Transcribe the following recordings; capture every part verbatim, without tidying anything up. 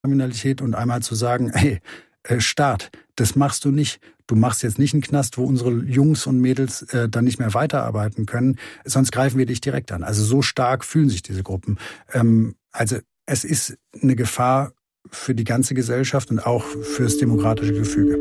Kriminalität und einmal zu sagen, hey, Staat, das machst du nicht. Du machst jetzt nicht einen Knast, wo unsere Jungs und Mädels äh, dann nicht mehr weiterarbeiten können, sonst greifen wir dich direkt an. Also so stark fühlen sich diese Gruppen. Ähm, also es ist eine Gefahr für die ganze Gesellschaft und auch fürs demokratische Gefüge.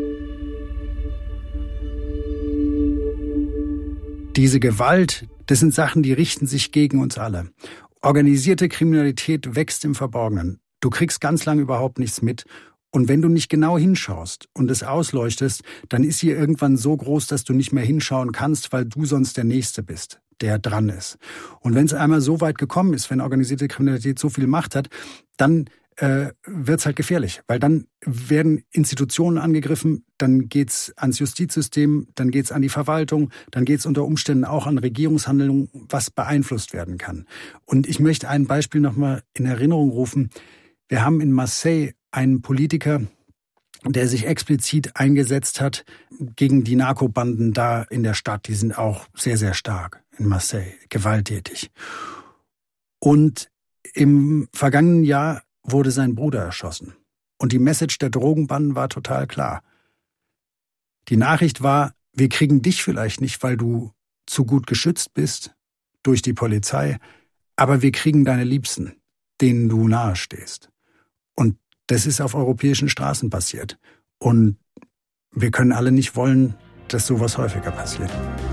Diese Gewalt, das sind Sachen, die richten sich gegen uns alle. Organisierte Kriminalität wächst im Verborgenen. Du kriegst ganz lange überhaupt nichts mit. Und wenn du nicht genau hinschaust und es ausleuchtest, dann ist sie irgendwann so groß, dass du nicht mehr hinschauen kannst, weil du sonst der Nächste bist, der dran ist. Und wenn es einmal so weit gekommen ist, wenn organisierte Kriminalität so viel Macht hat, dann äh, wird's halt gefährlich. Weil dann werden Institutionen angegriffen, dann geht's ans Justizsystem, dann geht's an die Verwaltung, dann geht's unter Umständen auch an Regierungshandlungen, was beeinflusst werden kann. Und ich möchte ein Beispiel nochmal in Erinnerung rufen. Wir haben in Marseille einen Politiker, der sich explizit eingesetzt hat gegen die Narkobanden da in der Stadt. Die sind auch sehr, sehr stark in Marseille, gewalttätig. Und im vergangenen Jahr wurde sein Bruder erschossen. Und die Message der Drogenbanden war total klar. Die Nachricht war, wir kriegen dich vielleicht nicht, weil du zu gut geschützt bist durch die Polizei, aber wir kriegen deine Liebsten, denen du nahestehst. Und das ist auf europäischen Straßen passiert. Und wir können alle nicht wollen, dass sowas häufiger passiert.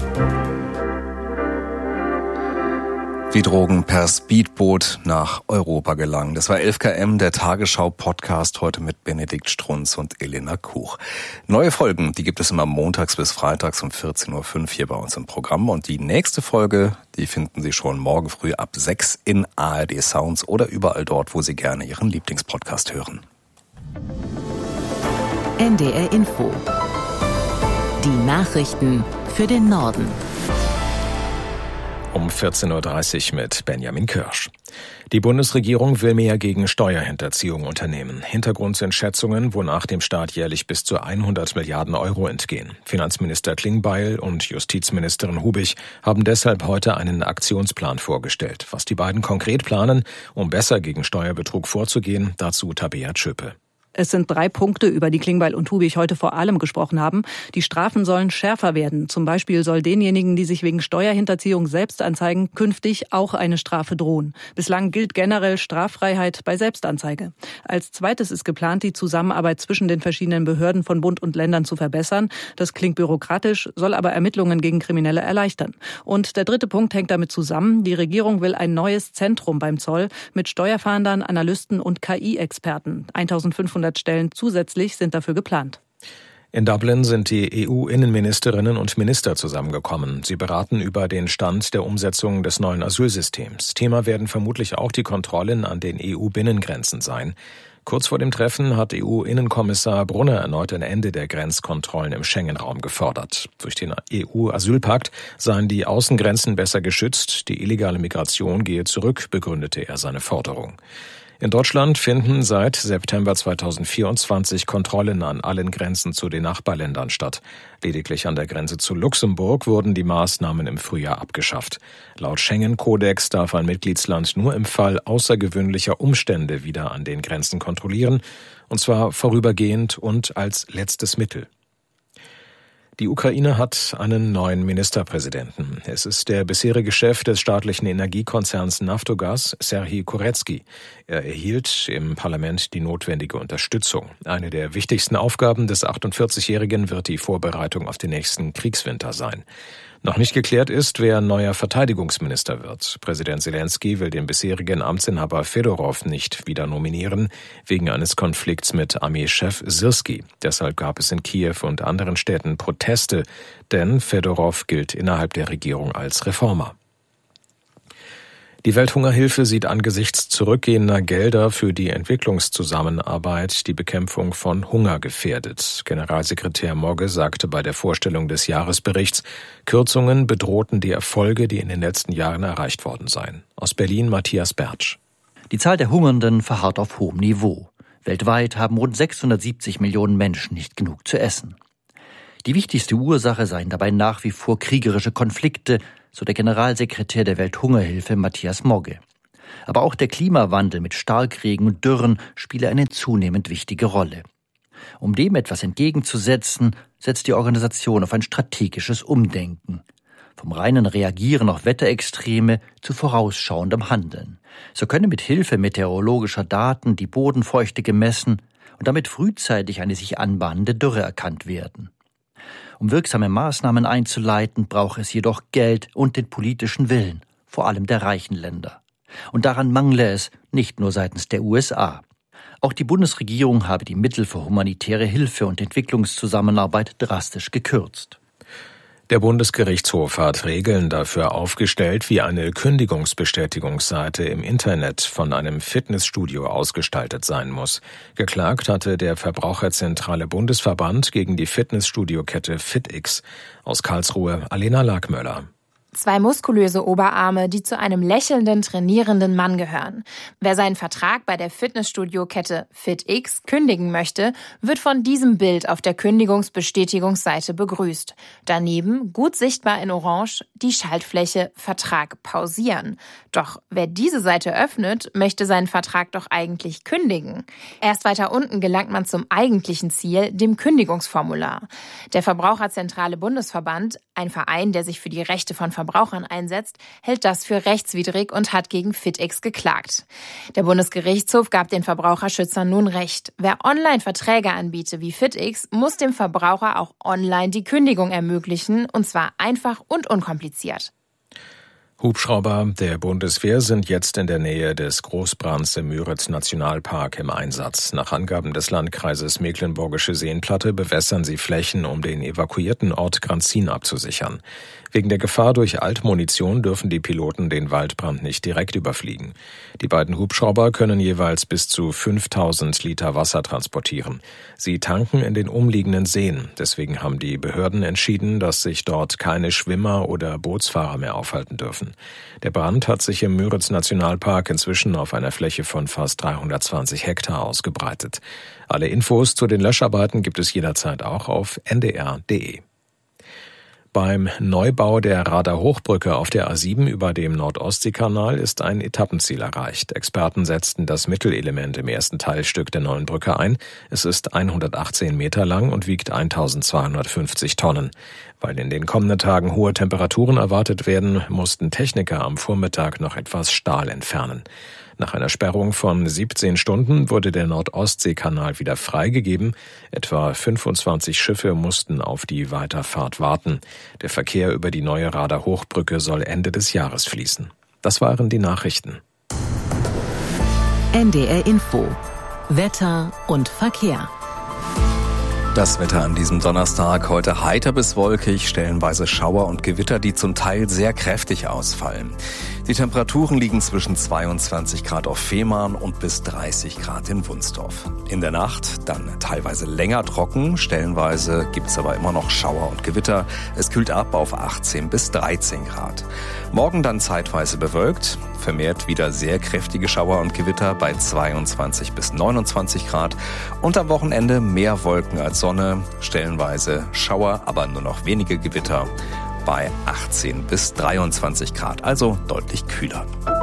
Wie Drogen per Speedboot nach Europa gelangen. Das war elf Kilometer, der Tagesschau-Podcast, heute mit Benedikt Strunz und Elena Kuch. Neue Folgen, die gibt es immer montags bis freitags um vierzehn Uhr fünf hier bei uns im Programm. Und die nächste Folge, die finden Sie schon morgen früh ab sechs in A R D Sounds oder überall dort, wo Sie gerne Ihren Lieblingspodcast hören. N D R Info. Die Nachrichten für den Norden. Um vierzehn Uhr dreißig mit Benjamin Kirsch. Die Bundesregierung will mehr gegen Steuerhinterziehung unternehmen. Hintergrund sind Schätzungen, wonach dem Staat jährlich bis zu hundert Milliarden Euro entgehen. Finanzminister Klingbeil und Justizministerin Hubig haben deshalb heute einen Aktionsplan vorgestellt. Was die beiden konkret planen, um besser gegen Steuerbetrug vorzugehen, dazu Tabea Tschöpe. Es sind drei Punkte, über die Klingbeil und Hubig heute vor allem gesprochen haben. Die Strafen sollen schärfer werden. Zum Beispiel soll denjenigen, die sich wegen Steuerhinterziehung selbst anzeigen, künftig auch eine Strafe drohen. Bislang gilt generell Straffreiheit bei Selbstanzeige. Als zweites ist geplant, die Zusammenarbeit zwischen den verschiedenen Behörden von Bund und Ländern zu verbessern. Das klingt bürokratisch, soll aber Ermittlungen gegen Kriminelle erleichtern. Und der dritte Punkt hängt damit zusammen. Die Regierung will ein neues Zentrum beim Zoll mit Steuerfahndern, Analysten und K I-Experten. eintausendfünfhundert Stellen zusätzlich sind dafür geplant. In Dublin sind die E U-Innenministerinnen und Minister zusammengekommen. Sie beraten über den Stand der Umsetzung des neuen Asylsystems. Thema werden vermutlich auch die Kontrollen an den E U-Binnengrenzen sein. Kurz vor dem Treffen hat E U-Innenkommissar Brunner erneut ein Ende der Grenzkontrollen im Schengen-Raum gefordert. Durch den E U-Asylpakt seien die Außengrenzen besser geschützt. Die illegale Migration gehe zurück, begründete er seine Forderung. In Deutschland finden seit September zweitausendvierundzwanzig Kontrollen an allen Grenzen zu den Nachbarländern statt. Lediglich an der Grenze zu Luxemburg wurden die Maßnahmen im Frühjahr abgeschafft. Laut Schengen-Kodex darf ein Mitgliedsland nur im Fall außergewöhnlicher Umstände wieder an den Grenzen kontrollieren, und zwar vorübergehend und als letztes Mittel. Die Ukraine hat einen neuen Ministerpräsidenten. Es ist der bisherige Chef des staatlichen Energiekonzerns Naftogaz, Serhij Kurecki. Er erhielt im Parlament die notwendige Unterstützung. Eine der wichtigsten Aufgaben des achtundvierzigjährigen wird die Vorbereitung auf den nächsten Kriegswinter sein. Noch nicht geklärt ist, wer neuer Verteidigungsminister wird. Präsident Selenskyj will den bisherigen Amtsinhaber Fedorov nicht wieder nominieren, wegen eines Konflikts mit Armeechef Syrskij. Deshalb gab es in Kiew und anderen Städten Proteste, denn Fedorov gilt innerhalb der Regierung als Reformer. Die Welthungerhilfe sieht angesichts zurückgehender Gelder für die Entwicklungszusammenarbeit die Bekämpfung von Hunger gefährdet. Generalsekretär Mogge sagte bei der Vorstellung des Jahresberichts, Kürzungen bedrohten die Erfolge, die in den letzten Jahren erreicht worden seien. Aus Berlin Matthias Bertsch. Die Zahl der Hungernden verharrt auf hohem Niveau. Weltweit haben rund sechshundertsiebzig Millionen Menschen nicht genug zu essen. Die wichtigste Ursache seien dabei nach wie vor kriegerische Konflikte, so der Generalsekretär der Welthungerhilfe Matthias Mogge. Aber auch der Klimawandel mit Starkregen und Dürren spiele eine zunehmend wichtige Rolle. Um dem etwas entgegenzusetzen, setzt die Organisation auf ein strategisches Umdenken. Vom reinen Reagieren auf Wetterextreme zu vorausschauendem Handeln. So könne mit Hilfe meteorologischer Daten die Bodenfeuchte gemessen und damit frühzeitig eine sich anbahnende Dürre erkannt werden. Um wirksame Maßnahmen einzuleiten, braucht es jedoch Geld und den politischen Willen, vor allem der reichen Länder. Und daran mangle es nicht nur seitens der U S A. Auch die Bundesregierung habe die Mittel für humanitäre Hilfe und Entwicklungszusammenarbeit drastisch gekürzt. Der Bundesgerichtshof hat Regeln dafür aufgestellt, wie eine Kündigungsbestätigungsseite im Internet von einem Fitnessstudio ausgestaltet sein muss. Geklagt hatte der Verbraucherzentrale Bundesverband gegen die Fitnessstudio-Kette FitX. Aus Karlsruhe, Alena Lagmöller. Zwei muskulöse Oberarme, die zu einem lächelnden, trainierenden Mann gehören. Wer seinen Vertrag bei der Fitnessstudio-Kette FitX kündigen möchte, wird von diesem Bild auf der Kündigungsbestätigungsseite begrüßt. Daneben, gut sichtbar in Orange, die Schaltfläche Vertrag pausieren. Doch wer diese Seite öffnet, möchte seinen Vertrag doch eigentlich kündigen. Erst weiter unten gelangt man zum eigentlichen Ziel, dem Kündigungsformular. Der Verbraucherzentrale Bundesverband, ein Verein, der sich für die Rechte von Verbrauchern einsetzt, hält das für rechtswidrig und hat gegen FitX geklagt. Der Bundesgerichtshof gab den Verbraucherschützern nun Recht. Wer Online-Verträge anbietet wie FitX, muss dem Verbraucher auch online die Kündigung ermöglichen, und zwar einfach und unkompliziert. Hubschrauber der Bundeswehr sind jetzt in der Nähe des Großbrands im Müritz-Nationalpark im Einsatz. Nach Angaben des Landkreises Mecklenburgische Seenplatte bewässern sie Flächen, um den evakuierten Ort Granzin abzusichern. Wegen der Gefahr durch Altmunition dürfen die Piloten den Waldbrand nicht direkt überfliegen. Die beiden Hubschrauber können jeweils bis zu fünftausend Liter Wasser transportieren. Sie tanken in den umliegenden Seen. Deswegen haben die Behörden entschieden, dass sich dort keine Schwimmer oder Bootsfahrer mehr aufhalten dürfen. Der Brand hat sich im Müritz-Nationalpark inzwischen auf einer Fläche von fast dreihundertzwanzig Hektar ausgebreitet. Alle Infos zu den Löscharbeiten gibt es jederzeit auch auf n d r punkt d e. Beim Neubau der Rader Hochbrücke auf der A sieben über dem Nord-Ostsee-Kanal ist ein Etappenziel erreicht. Experten setzten das Mittelelement im ersten Teilstück der neuen Brücke ein. Es ist hundertachtzehn Meter lang und wiegt eintausendzweihundertfünfzig Tonnen. Weil in den kommenden Tagen hohe Temperaturen erwartet werden, mussten Techniker am Vormittag noch etwas Stahl entfernen. Nach einer Sperrung von siebzehn Stunden wurde der Nord-Ostsee-Kanal wieder freigegeben. Etwa fünfundzwanzig Schiffe mussten auf die Weiterfahrt warten. Der Verkehr über die neue Rader Hochbrücke soll Ende des Jahres fließen. Das waren die Nachrichten. N D R Info. Wetter und Verkehr. Das Wetter an diesem Donnerstag, heute heiter bis wolkig, stellenweise Schauer und Gewitter, die zum Teil sehr kräftig ausfallen. Die Temperaturen liegen zwischen zweiundzwanzig Grad auf Fehmarn und bis dreißig Grad in Wunstorf. In der Nacht dann teilweise länger trocken, stellenweise gibt's aber immer noch Schauer und Gewitter. Es kühlt ab auf achtzehn bis dreizehn Grad. Morgen dann zeitweise bewölkt, vermehrt wieder sehr kräftige Schauer und Gewitter bei zweiundzwanzig bis neunundzwanzig Grad. Und am Wochenende mehr Wolken als Sonne, stellenweise Schauer, aber nur noch wenige Gewitter bei achtzehn bis dreiundzwanzig Grad, also deutlich kühler.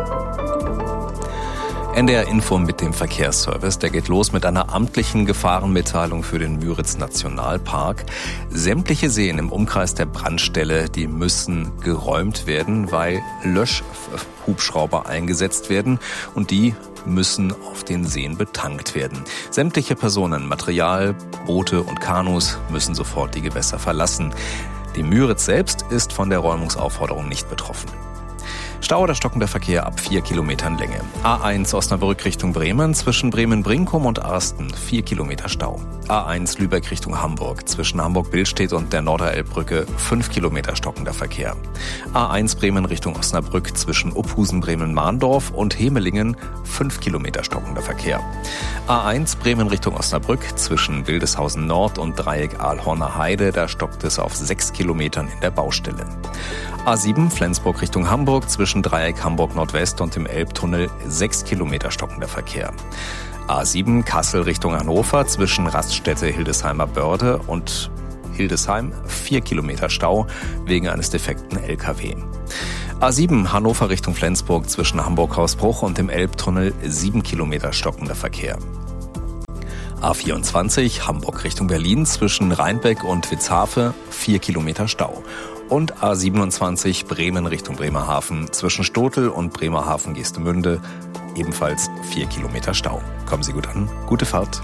N D R Info mit dem Verkehrsservice, der geht los mit einer amtlichen Gefahrenmitteilung für den Müritz-Nationalpark. Sämtliche Seen im Umkreis der Brandstelle, die müssen geräumt werden, weil Löschhubschrauber eingesetzt werden und die müssen auf den Seen betankt werden. Sämtliche Personen, Material, Boote und Kanus müssen sofort die Gewässer verlassen. Die Müritz selbst ist von der Räumungsaufforderung nicht betroffen. Stau oder stockender Verkehr ab vier Kilometern Länge. A eins Osnabrück Richtung Bremen, zwischen Bremen-Brinkum und Arsten, vier Kilometer Stau. A eins Lübeck Richtung Hamburg, zwischen Hamburg-Billstedt und der Norderelbbrücke, fünf Kilometer stockender Verkehr. A eins Bremen Richtung Osnabrück, zwischen Uphusen, Bremen-Mahndorf und Hemelingen, fünf Kilometer stockender Verkehr. A eins Bremen Richtung Osnabrück, zwischen Wildeshausen Nord und Dreieck Aalhorner Heide, da stockt es auf sechs Kilometern in der Baustelle. A sieben Flensburg Richtung Hamburg, zwischen Dreieck Hamburg Nordwest und dem Elbtunnel, sechs Kilometer stockender Verkehr. A sieben Kassel Richtung Hannover, zwischen Raststätte Hildesheimer Börde und Hildesheim, vier Kilometer Stau wegen eines defekten L K W. A sieben Hannover Richtung Flensburg zwischen Hamburg-Hausbruch und dem Elbtunnel sieben Kilometer stockender Verkehr. A vierundzwanzig Hamburg Richtung Berlin zwischen Rheinbeck und Witzhafe vier Kilometer Stau. Und A siebenundzwanzig Bremen Richtung Bremerhaven zwischen Stotel und Bremerhaven-Geestemünde ebenfalls vier Kilometer Stau. Kommen Sie gut an, gute Fahrt.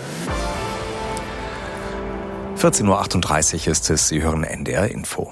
vierzehn Uhr achtunddreißig ist es, Sie hören N D R Info.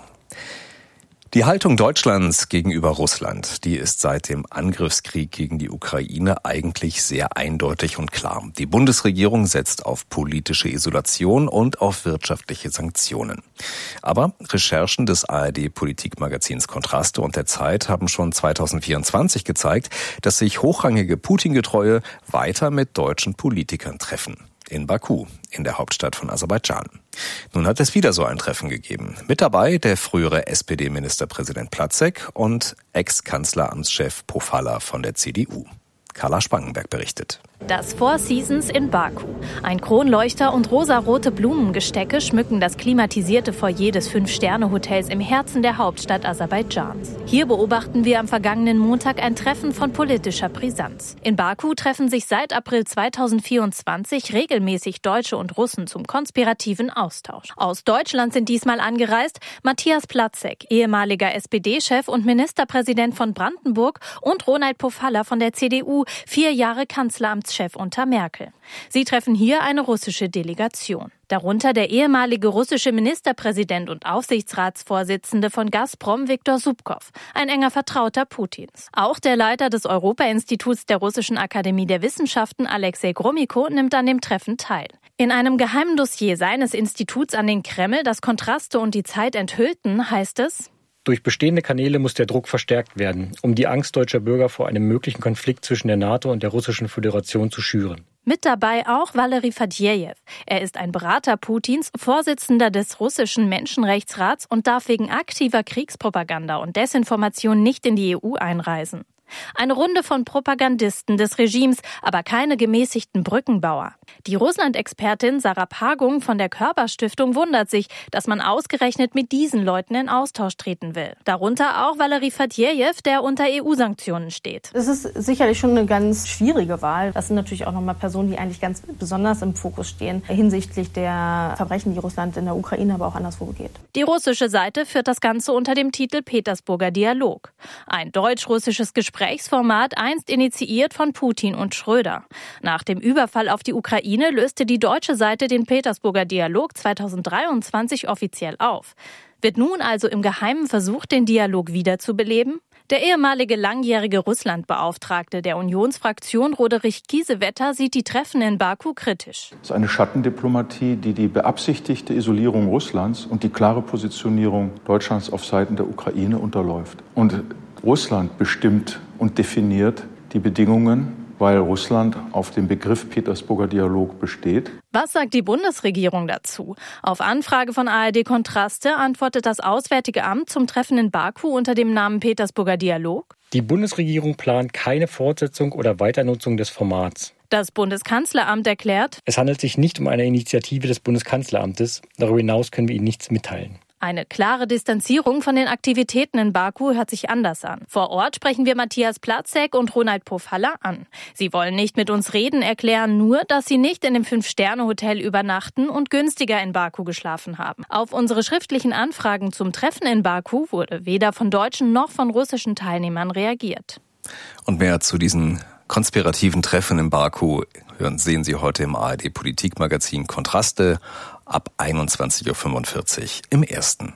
Die Haltung Deutschlands gegenüber Russland, die ist seit dem Angriffskrieg gegen die Ukraine eigentlich sehr eindeutig und klar. Die Bundesregierung setzt auf politische Isolation und auf wirtschaftliche Sanktionen. Aber Recherchen des A R D-Politikmagazins Kontraste und der Zeit haben schon zweitausendvierundzwanzig gezeigt, dass sich hochrangige Putin-Getreue weiter mit deutschen Politikern treffen. In Baku, in der Hauptstadt von Aserbaidschan. Nun hat es wieder so ein Treffen gegeben. Mit dabei der frühere S P D-Ministerpräsident Platzek und Ex-Kanzleramtschef Pofalla von der C D U. Carla Spangenberg berichtet. Das Four Seasons in Baku. Ein Kronleuchter und rosarote Blumengestecke schmücken das klimatisierte Foyer des Fünf-Sterne-Hotels im Herzen der Hauptstadt Aserbaidschans. Hier beobachten wir am vergangenen Montag ein Treffen von politischer Brisanz. In Baku treffen sich seit April zweitausendvierundzwanzig regelmäßig Deutsche und Russen zum konspirativen Austausch. Aus Deutschland sind diesmal angereist Matthias Platzek, ehemaliger S P D-Chef und Ministerpräsident von Brandenburg, und Ronald Pofalla von der C D U, vier Jahre Kanzleramtschef unter Merkel. Sie treffen hier eine russische Delegation. Darunter der ehemalige russische Ministerpräsident und Aufsichtsratsvorsitzende von Gazprom, Viktor Subkov, ein enger Vertrauter Putins. Auch der Leiter des Europa-Instituts der Russischen Akademie der Wissenschaften, Alexei Gromyko, nimmt an dem Treffen teil. In einem geheimen Dossier seines Instituts an den Kreml, das Kontraste und die Zeit enthüllten, heißt es: Durch bestehende Kanäle muss der Druck verstärkt werden, um die Angst deutscher Bürger vor einem möglichen Konflikt zwischen der NATO und der Russischen Föderation zu schüren. Mit dabei auch Valery Fadjejew. Er ist ein Berater Putins, Vorsitzender des russischen Menschenrechtsrats und darf wegen aktiver Kriegspropaganda und Desinformation nicht in die E U einreisen. Eine Runde von Propagandisten des Regimes, aber keine gemäßigten Brückenbauer. Die Russland-Expertin Sarah Pagung von der Körper-Stiftung wundert sich, dass man ausgerechnet mit diesen Leuten in Austausch treten will. Darunter auch Valery Fadjejew, der unter E U-Sanktionen steht. Es ist sicherlich schon eine ganz schwierige Wahl. Das sind natürlich auch nochmal Personen, die eigentlich ganz besonders im Fokus stehen hinsichtlich der Verbrechen, die Russland in der Ukraine, aber auch anderswo begeht. Die russische Seite führt das Ganze unter dem Titel Petersburger Dialog. Ein deutsch-russisches Gespräch Gesprächsformat, einst initiiert von Putin und Schröder. Nach dem Überfall auf die Ukraine löste die deutsche Seite den Petersburger Dialog zweitausenddreiundzwanzig offiziell auf. Wird nun also im Geheimen versucht, den Dialog wiederzubeleben? Der ehemalige langjährige Russlandbeauftragte der Unionsfraktion Roderich Kiesewetter sieht die Treffen in Baku kritisch. Es ist eine Schattendiplomatie, die die beabsichtigte Isolierung Russlands und die klare Positionierung Deutschlands auf Seiten der Ukraine unterläuft. Und Russland bestimmt und definiert die Bedingungen, weil Russland auf dem Begriff Petersburger Dialog besteht. Was sagt die Bundesregierung dazu? Auf Anfrage von A R D Kontraste antwortet das Auswärtige Amt zum Treffen in Baku unter dem Namen Petersburger Dialog: Die Bundesregierung plant keine Fortsetzung oder Weiternutzung des Formats. Das Bundeskanzleramt erklärt: Es handelt sich nicht um eine Initiative des Bundeskanzleramtes. Darüber hinaus können wir Ihnen nichts mitteilen. Eine klare Distanzierung von den Aktivitäten in Baku hört sich anders an. Vor Ort sprechen wir Matthias Platzek und Ronald Pofalla an. Sie wollen nicht mit uns reden, erklären nur, dass sie nicht in dem Fünf-Sterne-Hotel übernachten und günstiger in Baku geschlafen haben. Auf unsere schriftlichen Anfragen zum Treffen in Baku wurde weder von deutschen noch von russischen Teilnehmern reagiert. Und mehr zu diesen konspirativen Treffen in Baku hören, sehen Sie heute im A R D-Politikmagazin Kontraste ab einundzwanzig Uhr fünfundvierzig im Ersten.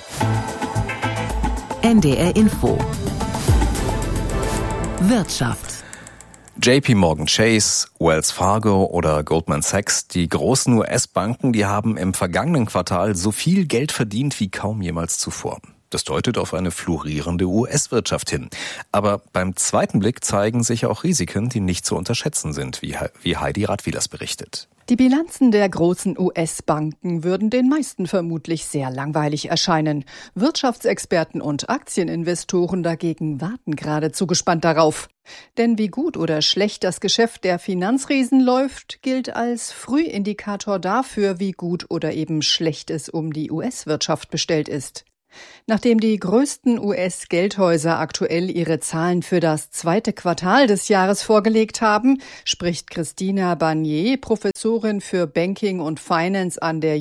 N D R Info Wirtschaft. J P Morgan Chase, Wells Fargo oder Goldman Sachs, die großen U S-Banken, die haben im vergangenen Quartal so viel Geld verdient wie kaum jemals zuvor. Das deutet auf eine florierende U S-Wirtschaft hin. Aber beim zweiten Blick zeigen sich auch Risiken, die nicht zu unterschätzen sind, wie, wie Heidi Radwilas berichtet. Die Bilanzen der großen U S-Banken würden den meisten vermutlich sehr langweilig erscheinen. Wirtschaftsexperten und Aktieninvestoren dagegen warten geradezu gespannt darauf. Denn wie gut oder schlecht das Geschäft der Finanzriesen läuft, gilt als Frühindikator dafür, wie gut oder eben schlecht es um die U S-Wirtschaft bestellt ist. Nachdem die größten U S-Geldhäuser aktuell ihre Zahlen für das zweite Quartal des Jahres vorgelegt haben, spricht Christina Barnier, Professorin für Banking und Finance an der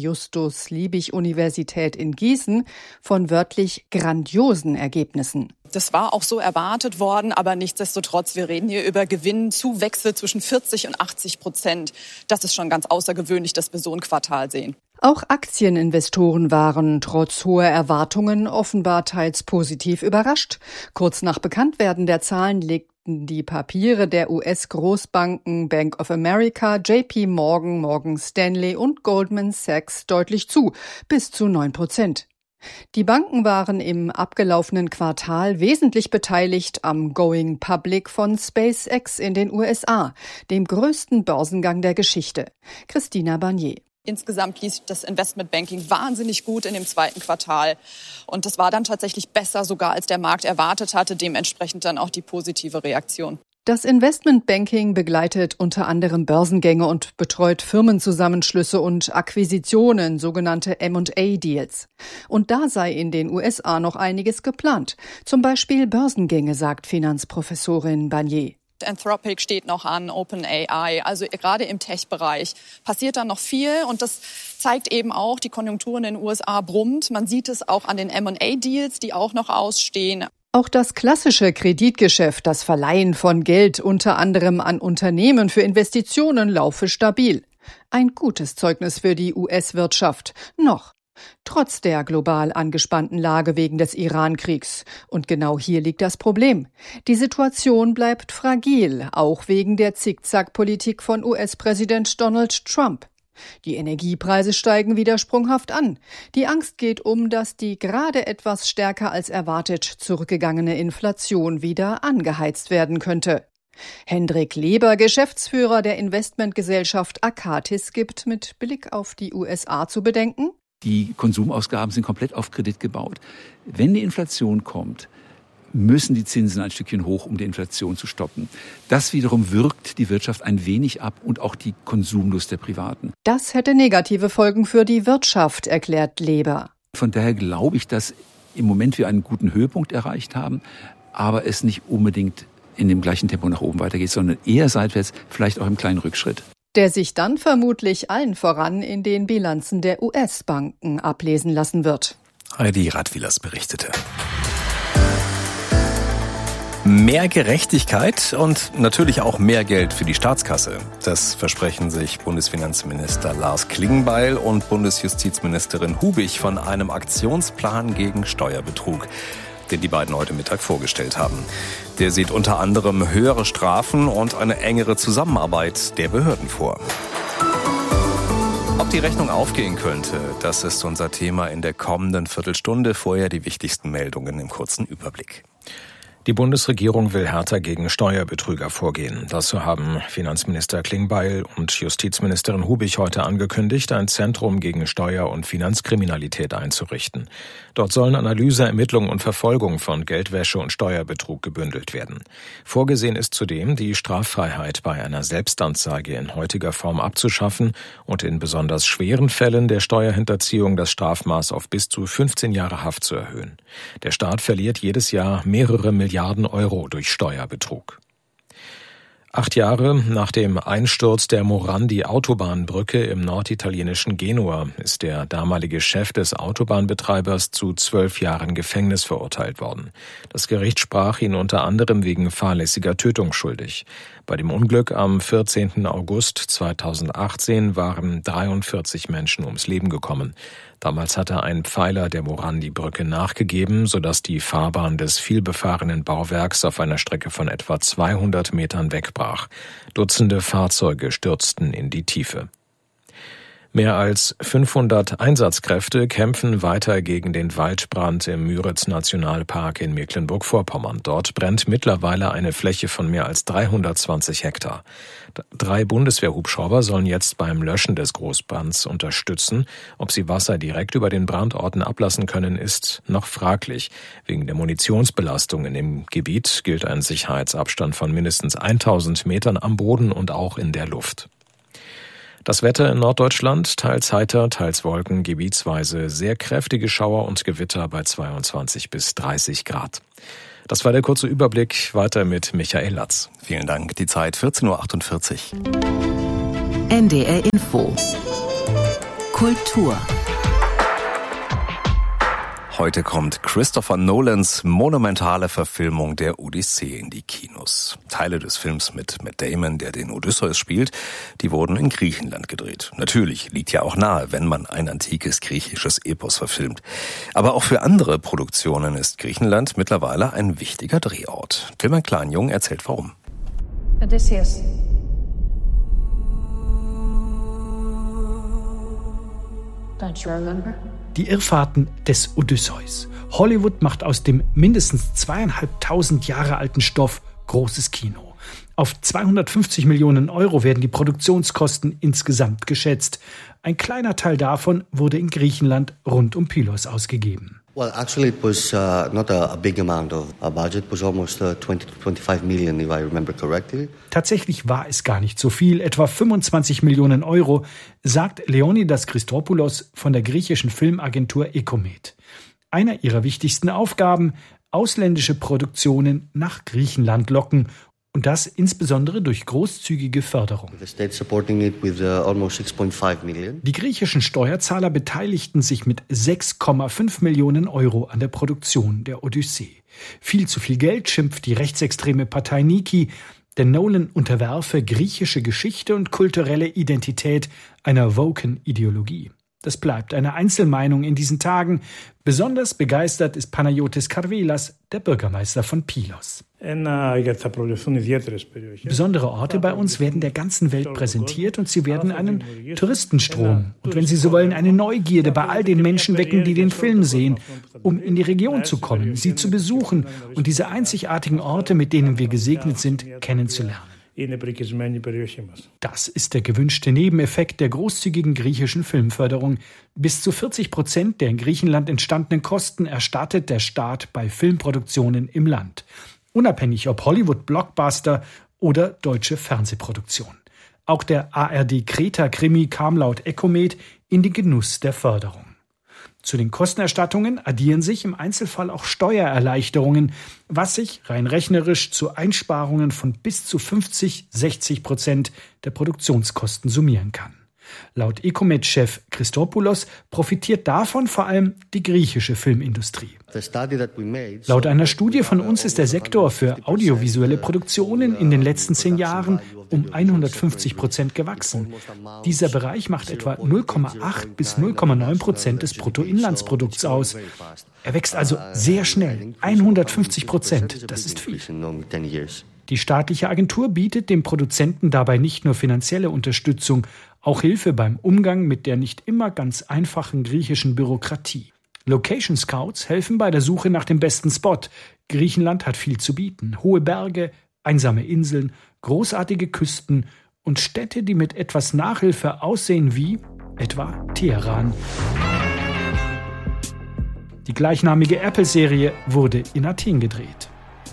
Justus-Liebig-Universität in Gießen, von wörtlich grandiosen Ergebnissen. Das war auch so erwartet worden, aber nichtsdestotrotz, wir reden hier über Gewinnzuwächse zwischen vierzig und achtzig Prozent. Das ist schon ganz außergewöhnlich, dass wir so ein Quartal sehen. Auch Aktieninvestoren waren trotz hoher Erwartungen offenbar teils positiv überrascht. Kurz nach Bekanntwerden der Zahlen legten die Papiere der U S-Großbanken Bank of America, J P Morgan, Morgan Stanley und Goldman Sachs deutlich zu, bis zu neun Prozent. Die Banken waren im abgelaufenen Quartal wesentlich beteiligt am Going Public von SpaceX in den U S A, dem größten Börsengang der Geschichte. Christina Barnier. Insgesamt lief das Investmentbanking wahnsinnig gut in dem zweiten Quartal. Und das war dann tatsächlich besser sogar, als der Markt erwartet hatte, dementsprechend dann auch die positive Reaktion. Das Investmentbanking begleitet unter anderem Börsengänge und betreut Firmenzusammenschlüsse und Akquisitionen, sogenannte M und A Deals. Und da sei in den U S A noch einiges geplant. Zum Beispiel Börsengänge, sagt Finanzprofessorin Barnier. Anthropic steht noch an, OpenAI, also gerade im Tech-Bereich passiert da noch viel und das zeigt eben auch, die Konjunktur in den U S A brummt. Man sieht es auch an den M und A Deals, die auch noch ausstehen. Auch das klassische Kreditgeschäft, das Verleihen von Geld unter anderem an Unternehmen für Investitionen, laufe stabil. Ein gutes Zeugnis für die U S-Wirtschaft. Noch. Trotz der global angespannten Lage wegen des Iran-Kriegs. Und genau hier liegt das Problem. Die Situation bleibt fragil, auch wegen der Zickzack-Politik von U S-Präsident Donald Trump. Die Energiepreise steigen wieder sprunghaft an. Die Angst geht um, dass die gerade etwas stärker als erwartet zurückgegangene Inflation wieder angeheizt werden könnte. Hendrik Leber, Geschäftsführer der Investmentgesellschaft Akatis, gibt mit Blick auf die U S A zu bedenken: Die Konsumausgaben sind komplett auf Kredit gebaut. Wenn die Inflation kommt, müssen die Zinsen ein Stückchen hoch, um die Inflation zu stoppen. Das wiederum wirkt die Wirtschaft ein wenig ab und auch die Konsumlust der Privaten. Das hätte negative Folgen für die Wirtschaft, erklärt Leber. Von daher glaube ich, dass im Moment wir einen guten Höhepunkt erreicht haben, aber es nicht unbedingt in dem gleichen Tempo nach oben weitergeht, sondern eher seitwärts, vielleicht auch im kleinen Rückschritt. Der sich dann vermutlich allen voran in den Bilanzen der U S-Banken ablesen lassen wird. Heidi Radwilas berichtete. Mehr Gerechtigkeit und natürlich auch mehr Geld für die Staatskasse. Das versprechen sich Bundesfinanzminister Lars Klingbeil und Bundesjustizministerin Hubig von einem Aktionsplan gegen Steuerbetrug, den die beiden heute Mittag vorgestellt haben. Der sieht unter anderem höhere Strafen und eine engere Zusammenarbeit der Behörden vor. Ob die Rechnung aufgehen könnte, das ist unser Thema in der kommenden Viertelstunde. Vorher die wichtigsten Meldungen im kurzen Überblick. Die Bundesregierung will härter gegen Steuerbetrüger vorgehen. Dazu haben Finanzminister Klingbeil und Justizministerin Hubig heute angekündigt, ein Zentrum gegen Steuer- und Finanzkriminalität einzurichten. Dort sollen Analyse, Ermittlung und Verfolgung von Geldwäsche und Steuerbetrug gebündelt werden. Vorgesehen ist zudem, die Straffreiheit bei einer Selbstanzeige in heutiger Form abzuschaffen und in besonders schweren Fällen der Steuerhinterziehung das Strafmaß auf bis zu fünfzehn Jahre Haft zu erhöhen. Der Staat verliert jedes Jahr mehrere Milliarden Euro durch Steuerbetrug. Acht Jahre nach dem Einsturz der Morandi-Autobahnbrücke im norditalienischen Genua ist der damalige Chef des Autobahnbetreibers zu zwölf Jahren Gefängnis verurteilt worden. Das Gericht sprach ihn unter anderem wegen fahrlässiger Tötung schuldig. Bei dem Unglück am vierzehnten August zweitausendachtzehn waren dreiundvierzig Menschen ums Leben gekommen. Damals hatte ein Pfeiler der Morandi-Brücke nachgegeben, sodass die Fahrbahn des vielbefahrenen Bauwerks auf einer Strecke von etwa zweihundert Metern wegbrach. Dutzende Fahrzeuge stürzten in die Tiefe. Mehr als fünfhundert Einsatzkräfte kämpfen weiter gegen den Waldbrand im Müritz-Nationalpark in Mecklenburg-Vorpommern. Dort brennt mittlerweile eine Fläche von mehr als dreihundertzwanzig Hektar. Drei Bundeswehrhubschrauber sollen jetzt beim Löschen des Großbrands unterstützen. Ob sie Wasser direkt über den Brandorten ablassen können, ist noch fraglich. Wegen der Munitionsbelastung in dem Gebiet gilt ein Sicherheitsabstand von mindestens tausend Metern am Boden und auch in der Luft. Das Wetter in Norddeutschland, teils heiter, teils Wolken, gebietsweise sehr kräftige Schauer und Gewitter bei zweiundzwanzig bis dreißig Grad. Das war der kurze Überblick. Weiter mit Michael Latz. Vielen Dank. Die Zeit vierzehn Uhr achtundvierzig. N D R Info. Kultur. Heute kommt Christopher Nolans monumentale Verfilmung der Odyssee in die Kinos. Teile des Films mit Matt Damon, der den Odysseus spielt, die wurden in Griechenland gedreht. Natürlich, liegt ja auch nahe, wenn man ein antikes griechisches Epos verfilmt. Aber auch für andere Produktionen ist Griechenland mittlerweile ein wichtiger Drehort. Tilman Kleinjung erzählt warum. Odysseus. Don't you remember? Die Irrfahrten des Odysseus. Hollywood macht aus dem mindestens zweieinhalbtausend Jahre alten Stoff großes Kino. Auf zweihundertfünfzig Millionen Euro werden die Produktionskosten insgesamt geschätzt. Ein kleiner Teil davon wurde in Griechenland rund um Pylos ausgegeben. Well, actually, it was uh, not a, a big amount of a budget. It was almost uh, twenty to twenty-five million, if I remember correctly. Tatsächlich war es gar nicht so viel, etwa fünfundzwanzig Millionen Euro, sagt Leonidas Christopoulos von der griechischen Filmagentur Ecomed. Einer ihrer wichtigsten Aufgaben, ausländische Produktionen nach Griechenland locken. Und das insbesondere durch großzügige Förderung. Die griechischen Steuerzahler beteiligten sich mit sechs Komma fünf Millionen Euro an der Produktion der Odyssee. Viel zu viel Geld, schimpft die rechtsextreme Partei Niki, denn Nolan unterwerfe griechische Geschichte und kulturelle Identität einer woken Ideologie. Das bleibt eine Einzelmeinung in diesen Tagen. Besonders begeistert ist Panayotis Karvelas, der Bürgermeister von Pylos. Besondere Orte bei uns werden der ganzen Welt präsentiert und sie werden einen Touristenstrom und wenn Sie so wollen, eine Neugierde bei all den Menschen wecken, die den Film sehen, um in die Region zu kommen, sie zu besuchen und diese einzigartigen Orte, mit denen wir gesegnet sind, kennenzulernen. Das ist der gewünschte Nebeneffekt der großzügigen griechischen Filmförderung. Bis zu vierzig Prozent der in Griechenland entstandenen Kosten erstattet der Staat bei Filmproduktionen im Land. Unabhängig ob Hollywood-Blockbuster oder deutsche Fernsehproduktion. Auch der A R D-Kreta-Krimi kam laut Ecomed in den Genuss der Förderung. Zu den Kostenerstattungen addieren sich im Einzelfall auch Steuererleichterungen, was sich rein rechnerisch zu Einsparungen von bis zu fünfzig, sechzig Prozent der Produktionskosten summieren kann. Laut Ecomed-Chef Christopoulos profitiert davon vor allem die griechische Filmindustrie. Laut einer Studie von uns ist der Sektor für audiovisuelle Produktionen in den letzten zehn Jahren um hundertfünfzig Prozent gewachsen. Dieser Bereich macht etwa null Komma acht bis null Komma neun Prozent des Bruttoinlandsprodukts aus. Er wächst also sehr schnell, hundertfünfzig Prozent, das ist viel. Die staatliche Agentur bietet dem Produzenten dabei nicht nur finanzielle Unterstützung, auch Hilfe beim Umgang mit der nicht immer ganz einfachen griechischen Bürokratie. Location Scouts helfen bei der Suche nach dem besten Spot. Griechenland hat viel zu bieten. Hohe Berge, einsame Inseln, großartige Küsten und Städte, die mit etwas Nachhilfe aussehen wie etwa Teheran. Die gleichnamige Apple-Serie wurde in Athen gedreht.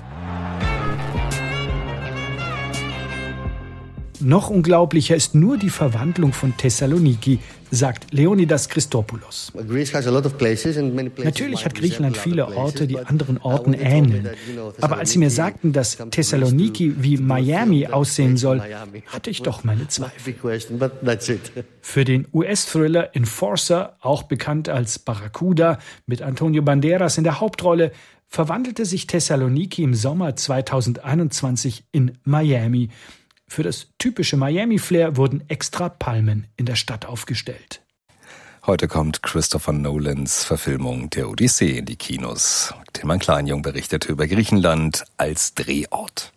Noch unglaublicher ist nur die Verwandlung von Thessaloniki, sagt Leonidas Christopoulos. Natürlich hat Griechenland viele Orte, die anderen Orten ähneln. Aber als sie mir sagten, dass Thessaloniki wie Miami aussehen soll, hatte ich doch meine Zweifel. Für den U S-Thriller Enforcer, auch bekannt als Barracuda, mit Antonio Banderas in der Hauptrolle, verwandelte sich Thessaloniki im Sommer zweitausendeinundzwanzig in Miami. Für das typische Miami-Flair wurden extra Palmen in der Stadt aufgestellt. Heute kommt Christopher Nolans Verfilmung der Odyssee in die Kinos. Tilman Kleinjung berichtete über Griechenland als Drehort.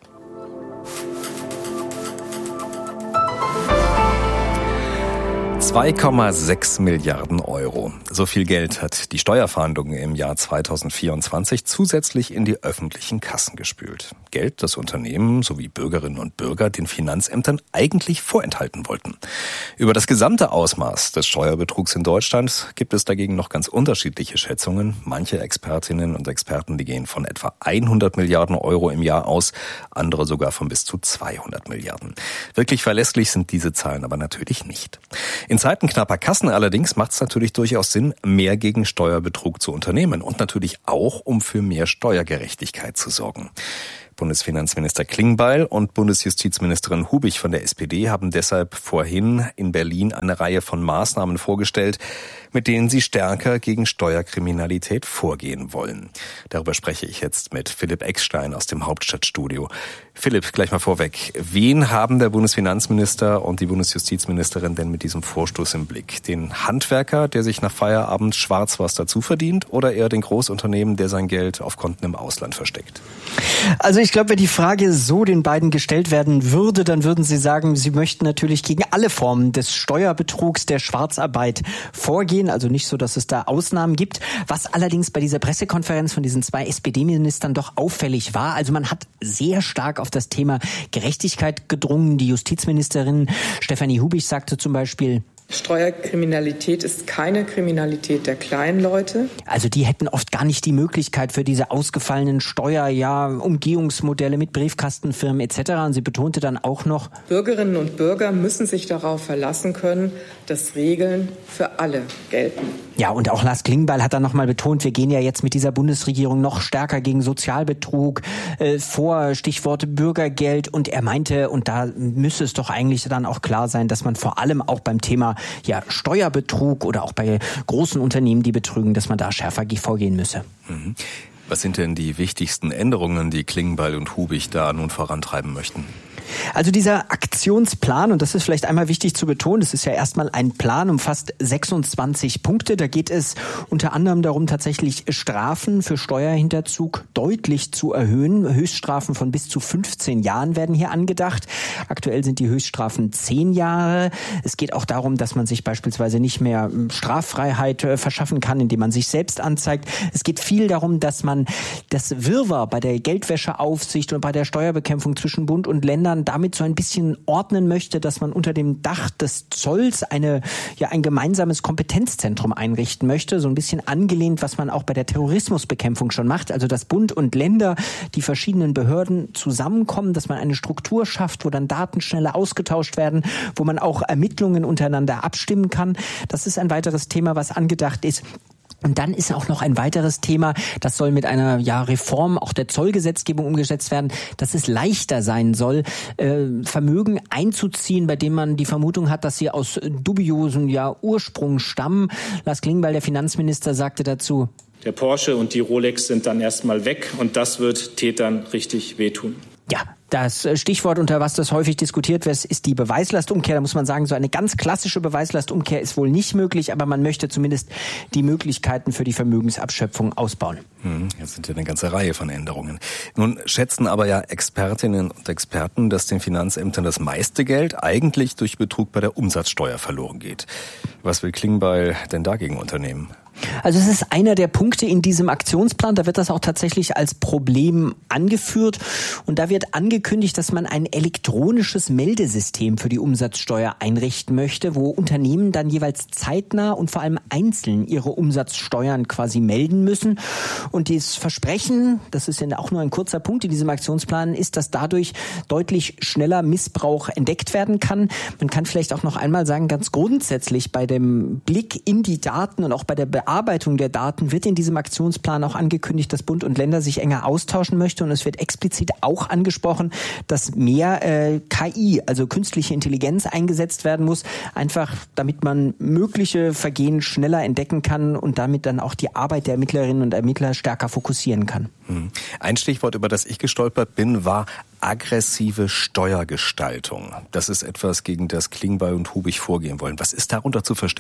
zwei Komma sechs Milliarden Euro. So viel Geld hat die Steuerfahndung im Jahr zweitausendvierundzwanzig zusätzlich in die öffentlichen Kassen gespült. Geld, das Unternehmen sowie Bürgerinnen und Bürger den Finanzämtern eigentlich vorenthalten wollten. Über das gesamte Ausmaß des Steuerbetrugs in Deutschland gibt es dagegen noch ganz unterschiedliche Schätzungen. Manche Expertinnen und Experten, die gehen von etwa hundert Milliarden Euro im Jahr aus, andere sogar von bis zu zweihundert Milliarden. Wirklich verlässlich sind diese Zahlen aber natürlich nicht. In Zeiten knapper Kassen allerdings macht es natürlich durchaus Sinn, mehr gegen Steuerbetrug zu unternehmen und natürlich auch, um für mehr Steuergerechtigkeit zu sorgen. Bundesfinanzminister Klingbeil und Bundesjustizministerin Hubich von der S P D haben deshalb vorhin in Berlin eine Reihe von Maßnahmen vorgestellt, mit denen sie stärker gegen Steuerkriminalität vorgehen wollen. Darüber spreche ich jetzt mit Philipp Eckstein aus dem Hauptstadtstudio. Philipp, gleich mal vorweg. Wen haben der Bundesfinanzminister und die Bundesjustizministerin denn mit diesem Vorstoß im Blick? Den Handwerker, der sich nach Feierabend schwarz was dazu verdient, oder eher den Großunternehmen, der sein Geld auf Konten im Ausland versteckt? Also ich glaube, wenn die Frage so den beiden gestellt werden würde, dann würden sie sagen, sie möchten natürlich gegen alle Formen des Steuerbetrugs, der Schwarzarbeit vorgehen. Also nicht so, dass es da Ausnahmen gibt. Was allerdings bei dieser Pressekonferenz von diesen zwei S P D-Ministern doch auffällig war, also man hat sehr stark auf das Thema Gerechtigkeit gedrungen. Die Justizministerin Stefanie Hubich sagte zum Beispiel: Steuerkriminalität ist keine Kriminalität der kleinen Leute. Also die hätten oft gar nicht die Möglichkeit für diese ausgefallenen Steuer, ja, Umgehungsmodelle mit Briefkastenfirmen et cetera. Und sie betonte dann auch noch: Bürgerinnen und Bürger müssen sich darauf verlassen können, dass Regeln für alle gelten. Ja, und auch Lars Klingbeil hat dann nochmal betont, wir gehen ja jetzt mit dieser Bundesregierung noch stärker gegen Sozialbetrug äh, vor, Stichwort Bürgergeld. Und er meinte, und da müsse es doch eigentlich dann auch klar sein, dass man vor allem auch beim Thema ja, Steuerbetrug oder auch bei großen Unternehmen, die betrügen, dass man da schärfer vorgehen müsse. Mhm. Was sind denn die wichtigsten Änderungen, die Klingbeil und Hubich da nun vorantreiben möchten? Also dieser Aktionsplan, und das ist vielleicht einmal wichtig zu betonen, das ist ja erstmal ein Plan, umfasst sechsundzwanzig Punkte. Da geht es unter anderem darum, tatsächlich Strafen für Steuerhinterzug deutlich zu erhöhen. Höchststrafen von bis zu fünfzehn Jahren werden hier angedacht. Aktuell sind die Höchststrafen zehn Jahre. Es geht auch darum, dass man sich beispielsweise nicht mehr Straffreiheit verschaffen kann, indem man sich selbst anzeigt. Es geht viel darum, dass man das Wirrwarr bei der Geldwäscheaufsicht und bei der Steuerbekämpfung zwischen Bund und Ländern damit so ein bisschen ordnen möchte, dass man unter dem Dach des Zolls eine, ja, ein gemeinsames Kompetenzzentrum einrichten möchte. So ein bisschen angelehnt, was man auch bei der Terrorismusbekämpfung schon macht. Also, dass Bund und Länder, die verschiedenen Behörden zusammenkommen, dass man eine Struktur schafft, wo dann Daten schneller ausgetauscht werden, wo man auch Ermittlungen untereinander abstimmen kann. Das ist ein weiteres Thema, was angedacht ist. Und dann ist auch noch ein weiteres Thema, das soll mit einer ja, Reform auch der Zollgesetzgebung umgesetzt werden, dass es leichter sein soll, äh, Vermögen einzuziehen, bei dem man die Vermutung hat, dass sie aus dubiosen ja, Ursprung stammen. Lars Klingbeil, der Finanzminister, sagte dazu: Der Porsche und die Rolex sind dann erstmal weg und das wird Tätern richtig wehtun. Ja, das Stichwort, unter was das häufig diskutiert wird, ist die Beweislastumkehr. Da muss man sagen, so eine ganz klassische Beweislastumkehr ist wohl nicht möglich, aber man möchte zumindest die Möglichkeiten für die Vermögensabschöpfung ausbauen. Hm, jetzt sind ja eine ganze Reihe von Änderungen. Nun schätzen aber ja Expertinnen und Experten, dass den Finanzämtern das meiste Geld eigentlich durch Betrug bei der Umsatzsteuer verloren geht. Was will Klingbeil denn dagegen unternehmen? Also es ist einer der Punkte in diesem Aktionsplan, da wird das auch tatsächlich als Problem angeführt und da wird angekündigt, dass man ein elektronisches Meldesystem für die Umsatzsteuer einrichten möchte, wo Unternehmen dann jeweils zeitnah und vor allem einzeln ihre Umsatzsteuern quasi melden müssen. Und dieses Versprechen, das ist ja auch nur ein kurzer Punkt in diesem Aktionsplan, ist, dass dadurch deutlich schneller Missbrauch entdeckt werden kann. Man kann vielleicht auch noch einmal sagen, ganz grundsätzlich bei dem Blick in die Daten und auch bei der Bearbeitung der Daten wird in diesem Aktionsplan auch angekündigt, dass Bund und Länder sich enger austauschen möchten und es wird explizit auch angesprochen, dass mehr äh, K I, also künstliche Intelligenz, eingesetzt werden muss, einfach damit man mögliche Vergehen schneller entdecken kann und damit dann auch die Arbeit der Ermittlerinnen und Ermittler stärker fokussieren kann. Ein Stichwort, über das ich gestolpert bin, war aggressive Steuergestaltung. Das ist etwas, gegen das Klingbeil und Hubich vorgehen wollen. Was ist darunter zu verstehen?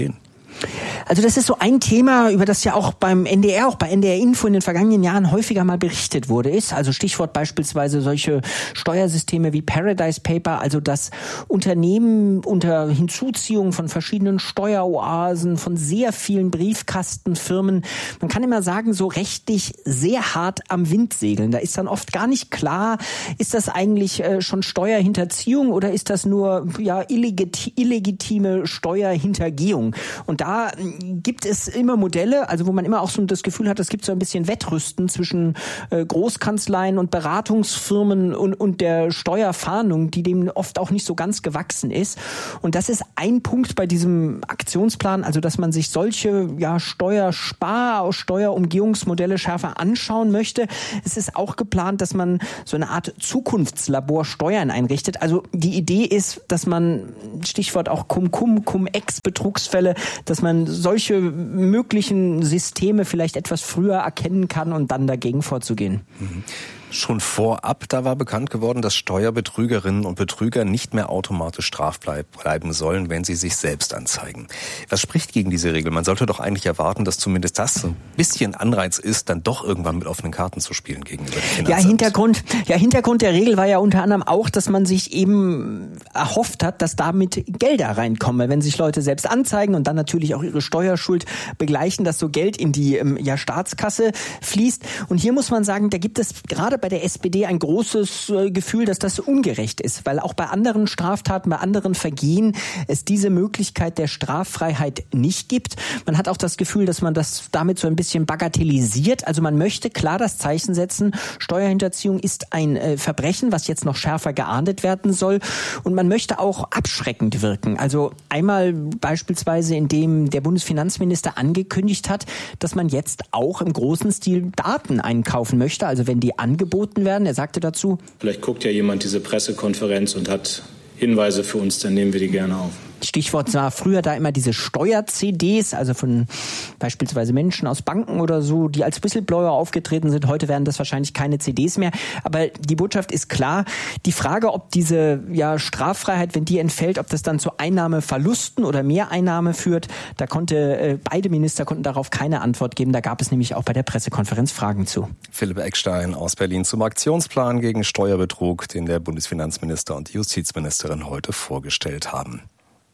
Also das ist so ein Thema, über das ja auch beim N D R, auch bei N D R Info in den vergangenen Jahren häufiger mal berichtet wurde, ist, also Stichwort beispielsweise solche Steuersysteme wie Paradise Paper, also dass Unternehmen unter Hinzuziehung von verschiedenen Steueroasen, von sehr vielen Briefkastenfirmen, man kann immer sagen, so rechtlich sehr hart am Wind segeln. Da ist dann oft gar nicht klar, ist das eigentlich äh, schon Steuerhinterziehung oder ist das nur ja illegit- illegitime Steuerhintergehung? Und da gibt es immer Modelle, also wo man immer auch so das Gefühl hat, es gibt so ein bisschen Wettrüsten zwischen äh, Großkanzleien und Beratungsfirmen und, und der Steuerfahndung, die dem oft auch nicht so ganz gewachsen ist. Und das ist ein Punkt bei diesem Aktionsplan, also dass man sich solche ja Steuerspar-, Steuerumgehungsmodelle schärfer anschauen möchte. Es ist auch geplant, dass man so eine Art Zukunftslabor Steuern einrichtet. Also die Idee ist, dass man, Stichwort auch Cum-Cum, Cum-Ex-Betrugsfälle, dass man solche möglichen Systeme vielleicht etwas früher erkennen kann und dann dagegen vorzugehen. Mhm. Schon vorab, da war bekannt geworden, dass Steuerbetrügerinnen und Betrüger nicht mehr automatisch strafbar bleiben sollen, wenn sie sich selbst anzeigen. Was spricht gegen diese Regel? Man sollte doch eigentlich erwarten, dass zumindest das ein bisschen Anreiz ist, dann doch irgendwann mit offenen Karten zu spielen gegenüber den Finanzämtern. Ja, Hintergrund, ja, Hintergrund der Regel war ja unter anderem auch, dass man sich eben erhofft hat, dass damit Gelder reinkommen. Wenn sich Leute selbst anzeigen und dann natürlich auch ihre Steuerschuld begleichen, dass so Geld in die ja, Staatskasse fließt. Und hier muss man sagen, da gibt es gerade bei der S P D ein großes äh, Gefühl, dass das ungerecht ist, weil auch bei anderen Straftaten, bei anderen Vergehen es diese Möglichkeit der Straffreiheit nicht gibt. Man hat auch das Gefühl, dass man das damit so ein bisschen bagatellisiert. Also man möchte klar das Zeichen setzen, Steuerhinterziehung ist ein äh, Verbrechen, was jetzt noch schärfer geahndet werden soll. Und man möchte auch abschreckend wirken. Also einmal beispielsweise, indem der Bundesfinanzminister angekündigt hat, dass man jetzt auch im großen Stil Daten einkaufen möchte. Also wenn die angeboten werden. Er sagte dazu: Vielleicht guckt ja jemand diese Pressekonferenz und hat Hinweise für uns, dann nehmen wir die gerne auf. Stichwort war früher da immer diese Steuer-C Ds, also von beispielsweise Menschen aus Banken oder so, die als Whistleblower aufgetreten sind. Heute werden das wahrscheinlich keine C Ds mehr. Aber die Botschaft ist klar. Die Frage, ob diese ja, Straffreiheit, wenn die entfällt, ob das dann zu Einnahmeverlusten oder Mehreinnahme führt, da konnte äh, beide Minister konnten darauf keine Antwort geben. Da gab es nämlich auch bei der Pressekonferenz Fragen zu. Philipp Eckstein aus Berlin zum Aktionsplan gegen Steuerbetrug, den der Bundesfinanzminister und die Justizministerin heute vorgestellt haben.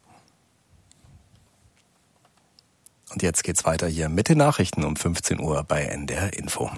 Und jetzt geht's weiter hier mit den Nachrichten um fünfzehn Uhr bei N D R Info.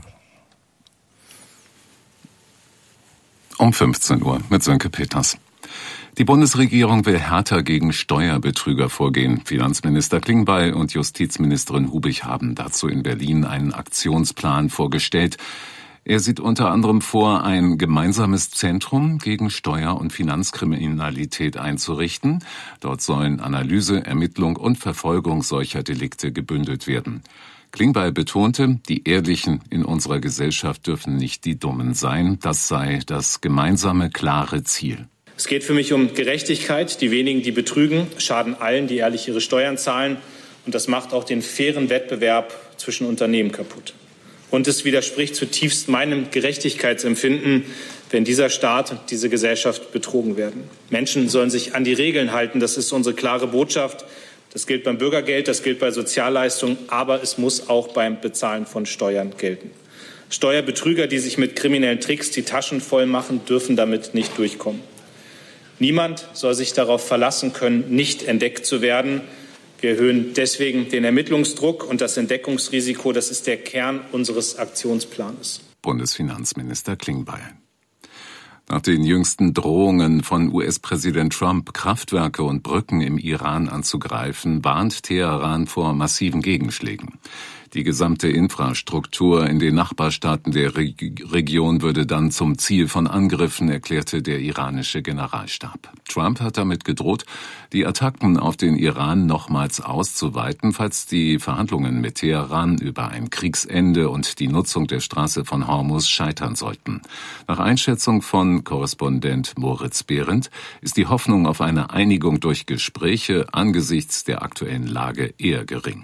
Um fünfzehn Uhr mit Sönke Peters. Die Bundesregierung will härter gegen Steuerbetrüger vorgehen. Finanzminister Klingbeil und Justizministerin Hubig haben dazu in Berlin einen Aktionsplan vorgestellt. Er sieht unter anderem vor, ein gemeinsames Zentrum gegen Steuer- und Finanzkriminalität einzurichten. Dort sollen Analyse, Ermittlung und Verfolgung solcher Delikte gebündelt werden. Klingbeil betonte, die Ehrlichen in unserer Gesellschaft dürfen nicht die Dummen sein. Das sei das gemeinsame, klare Ziel. Es geht für mich um Gerechtigkeit. Die wenigen, die betrügen, schaden allen, die ehrlich ihre Steuern zahlen. Und das macht auch den fairen Wettbewerb zwischen Unternehmen kaputt. Und es widerspricht zutiefst meinem Gerechtigkeitsempfinden, wenn dieser Staat und diese Gesellschaft betrogen werden. Menschen sollen sich an die Regeln halten. Das ist unsere klare Botschaft. Das gilt beim Bürgergeld, das gilt bei Sozialleistungen, aber es muss auch beim Bezahlen von Steuern gelten. Steuerbetrüger, die sich mit kriminellen Tricks die Taschen voll machen, dürfen damit nicht durchkommen. Niemand soll sich darauf verlassen können, nicht entdeckt zu werden. Wir erhöhen deswegen den Ermittlungsdruck und das Entdeckungsrisiko. Das ist der Kern unseres Aktionsplans. Bundesfinanzminister Klingbeil. Nach den jüngsten Drohungen von U S-Präsident Trump, Kraftwerke und Brücken im Iran anzugreifen, warnt Teheran vor massiven Gegenschlägen. Die gesamte Infrastruktur in den Nachbarstaaten der Re- Region würde dann zum Ziel von Angriffen, erklärte der iranische Generalstab. Trump hat damit gedroht, die Attacken auf den Iran nochmals auszuweiten, falls die Verhandlungen mit Teheran über ein Kriegsende und die Nutzung der Straße von Hormuz scheitern sollten. Nach Einschätzung von Korrespondent Moritz Behrendt ist die Hoffnung auf eine Einigung durch Gespräche angesichts der aktuellen Lage eher gering.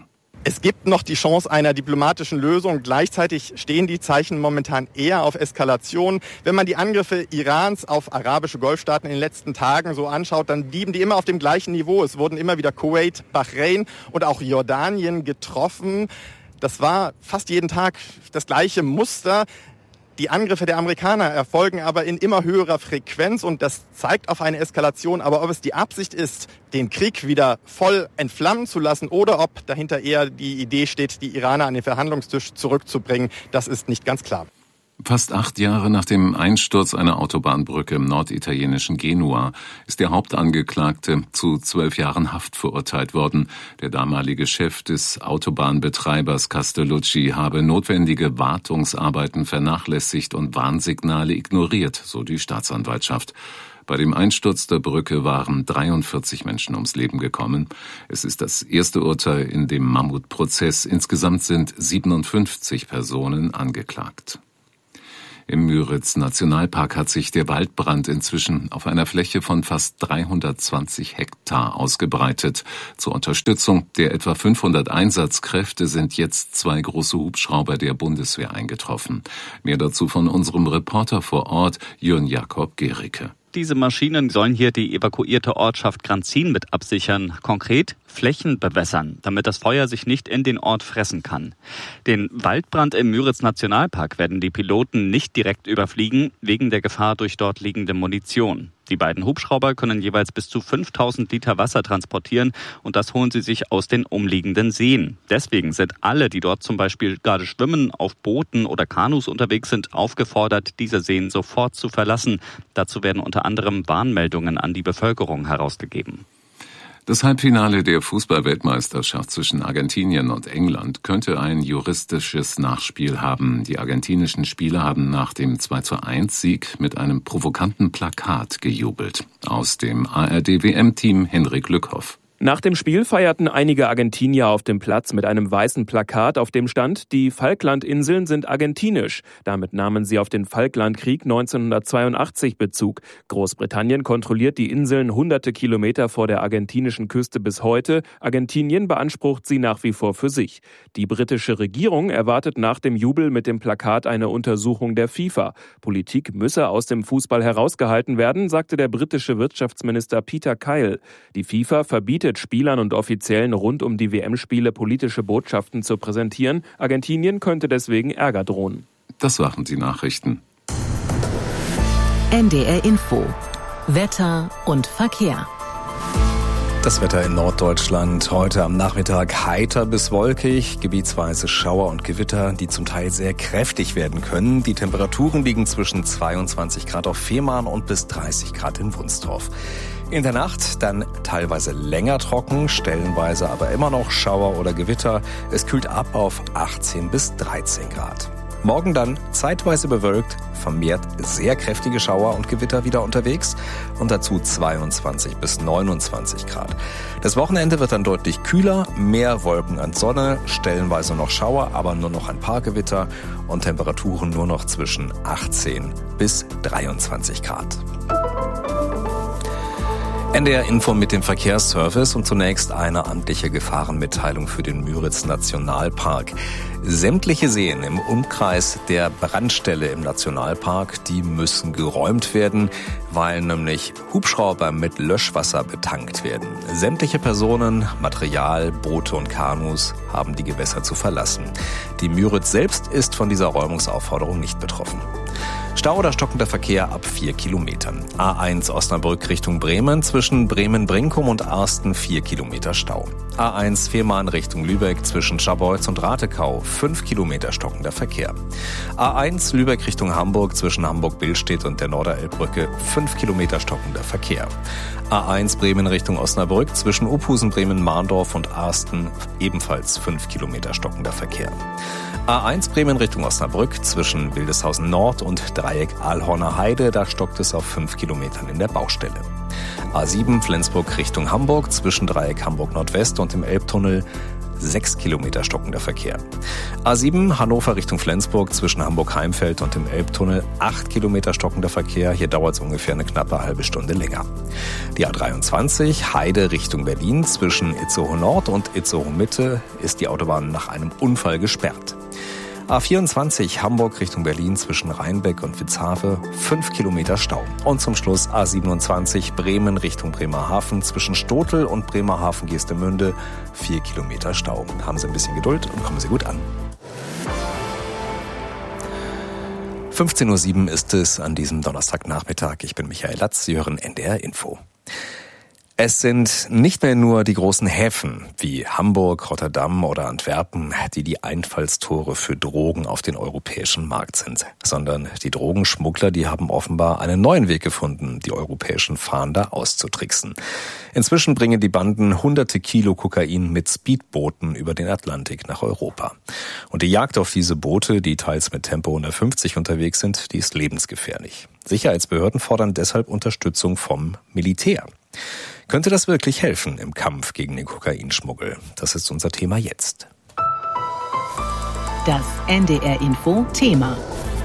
Es gibt noch die Chance einer diplomatischen Lösung. Gleichzeitig stehen die Zeichen momentan eher auf Eskalation. Wenn man die Angriffe Irans auf arabische Golfstaaten in den letzten Tagen so anschaut, dann blieben die immer auf dem gleichen Niveau. Es wurden immer wieder Kuwait, Bahrain und auch Jordanien getroffen. Das war fast jeden Tag das gleiche Muster. Die Angriffe der Amerikaner erfolgen aber in immer höherer Frequenz und das zeigt auf eine Eskalation. Aber ob es die Absicht ist, den Krieg wieder voll entflammen zu lassen oder ob dahinter eher die Idee steht, die Iraner an den Verhandlungstisch zurückzubringen, das ist nicht ganz klar. Fast acht Jahre nach dem Einsturz einer Autobahnbrücke im norditalienischen Genua ist der Hauptangeklagte zu zwölf Jahren Haft verurteilt worden. Der damalige Chef des Autobahnbetreibers Castellucci habe notwendige Wartungsarbeiten vernachlässigt und Warnsignale ignoriert, so die Staatsanwaltschaft. Bei dem Einsturz der Brücke waren dreiundvierzig Menschen ums Leben gekommen. Es ist das erste Urteil in dem Mammutprozess. Insgesamt sind siebenundfünfzig Personen angeklagt. Im Müritz-Nationalpark hat sich der Waldbrand inzwischen auf einer Fläche von fast dreihundertzwanzig Hektar ausgebreitet. Zur Unterstützung der etwa fünfhundert Einsatzkräfte sind jetzt zwei große Hubschrauber der Bundeswehr eingetroffen. Mehr dazu von unserem Reporter vor Ort, Jörn Jakob Gericke. Diese Maschinen sollen hier die evakuierte Ortschaft Granzin mit absichern. Konkret Flächen bewässern, damit das Feuer sich nicht in den Ort fressen kann. Den Waldbrand im Müritz-Nationalpark werden die Piloten nicht direkt überfliegen, wegen der Gefahr durch dort liegende Munition. Die beiden Hubschrauber können jeweils bis zu fünftausend Liter Wasser transportieren und das holen sie sich aus den umliegenden Seen. Deswegen sind alle, die dort zum Beispiel gerade schwimmen, auf Booten oder Kanus unterwegs sind, aufgefordert, diese Seen sofort zu verlassen. Dazu werden unter anderem Warnmeldungen an die Bevölkerung herausgegeben. Das Halbfinale der Fußball-Weltmeisterschaft zwischen Argentinien und England könnte ein juristisches Nachspiel haben. Die argentinischen Spieler haben nach dem zwei zu eins Sieg mit einem provokanten Plakat gejubelt. Aus dem A R D W M-Team Henrik Lückhoff. Nach dem Spiel feierten einige Argentinier auf dem Platz mit einem weißen Plakat, auf dem stand, die Falklandinseln sind argentinisch. Damit nahmen sie auf den Falklandkrieg neunzehnhundertzweiundachtzig Bezug. Großbritannien kontrolliert die Inseln hunderte Kilometer vor der argentinischen Küste bis heute. Argentinien beansprucht sie nach wie vor für sich. Die britische Regierung erwartet nach dem Jubel mit dem Plakat eine Untersuchung der FIFA. Politik müsse aus dem Fußball herausgehalten werden, sagte der britische Wirtschaftsminister Peter Kyle. Die FIFA verbietet Spielern und Offiziellen rund um die W M-Spiele politische Botschaften zu präsentieren. Argentinien könnte deswegen Ärger drohen. Das waren die Nachrichten. N D R Info. Wetter und Verkehr. Das Wetter in Norddeutschland heute am Nachmittag heiter bis wolkig, gebietsweise Schauer und Gewitter, die zum Teil sehr kräftig werden können. Die Temperaturen liegen zwischen zweiundzwanzig Grad auf Fehmarn und bis dreißig Grad in Wunstorf. In der Nacht dann teilweise länger trocken, stellenweise aber immer noch Schauer oder Gewitter. Es kühlt ab auf achtzehn bis dreizehn Grad. Morgen dann zeitweise bewölkt, vermehrt sehr kräftige Schauer und Gewitter wieder unterwegs und dazu zweiundzwanzig bis neunundzwanzig Grad. Das Wochenende wird dann deutlich kühler, mehr Wolken an Sonne, stellenweise noch Schauer, aber nur noch ein paar Gewitter und Temperaturen nur noch zwischen achtzehn bis dreiundzwanzig Grad. N D R Info mit dem Verkehrsservice und zunächst eine amtliche Gefahrenmitteilung für den Müritz-Nationalpark. Sämtliche Seen im Umkreis der Brandstelle im Nationalpark, die müssen geräumt werden, weil nämlich Hubschrauber mit Löschwasser betankt werden. Sämtliche Personen, Material, Boote und Kanus haben die Gewässer zu verlassen. Die Müritz selbst ist von dieser Räumungsaufforderung nicht betroffen. Stau oder stockender Verkehr ab vier Kilometern. A eins Osnabrück Richtung Bremen, zwischen Bremen-Brinkum und Arsten vier Kilometer Stau. A eins Fehmarn Richtung Lübeck, zwischen Scharbeutz und Ratekau fünf Kilometer stockender Verkehr. A eins Lübeck Richtung Hamburg, zwischen Hamburg-Billstedt und der Norderelbbrücke fünf Kilometer stockender Verkehr. A eins Bremen Richtung Osnabrück, zwischen Uphusen, Bremen-Mahndorf und Arsten ebenfalls fünf Kilometer stockender Verkehr. A eins Bremen Richtung Osnabrück, zwischen Wildeshausen Nord und Dreieck Aalhorner Heide, da stockt es auf fünf Kilometern in der Baustelle. A sieben Flensburg Richtung Hamburg, zwischen Dreieck Hamburg Nordwest und dem Elbtunnel sechs Kilometer stockender Verkehr. A sieben Hannover Richtung Flensburg zwischen Hamburg-Heimfeld und dem Elbtunnel, acht Kilometer stockender Verkehr. Hier dauert es ungefähr eine knappe halbe Stunde länger. Die A dreiundzwanzig Heide Richtung Berlin zwischen Itzehoe Nord und Itzehoe Mitte ist die Autobahn nach einem Unfall gesperrt. A vierundzwanzig Hamburg Richtung Berlin zwischen Rheinbeck und Witzhafe, fünf Kilometer Stau. Und zum Schluss A siebenundzwanzig Bremen Richtung Bremerhaven zwischen Stotel und Bremerhaven-Geestemünde, vier Kilometer Stau. Haben Sie ein bisschen Geduld und kommen Sie gut an. fünfzehn Uhr sieben ist es an diesem Donnerstagnachmittag. Ich bin Michael Latz, Sie hören N D R Info. Es sind nicht mehr nur die großen Häfen wie Hamburg, Rotterdam oder Antwerpen, die die Einfallstore für Drogen auf den europäischen Markt sind, sondern die Drogenschmuggler, die haben offenbar einen neuen Weg gefunden, die europäischen Fahnder auszutricksen. Inzwischen bringen die Banden hunderte Kilo Kokain mit Speedbooten über den Atlantik nach Europa. Und die Jagd auf diese Boote, die teils mit Tempo hundertfünfzig unterwegs sind, die ist lebensgefährlich. Sicherheitsbehörden fordern deshalb Unterstützung vom Militär. Könnte das wirklich helfen im Kampf gegen den Kokainschmuggel? Das ist unser Thema jetzt. Das N D R Info Thema.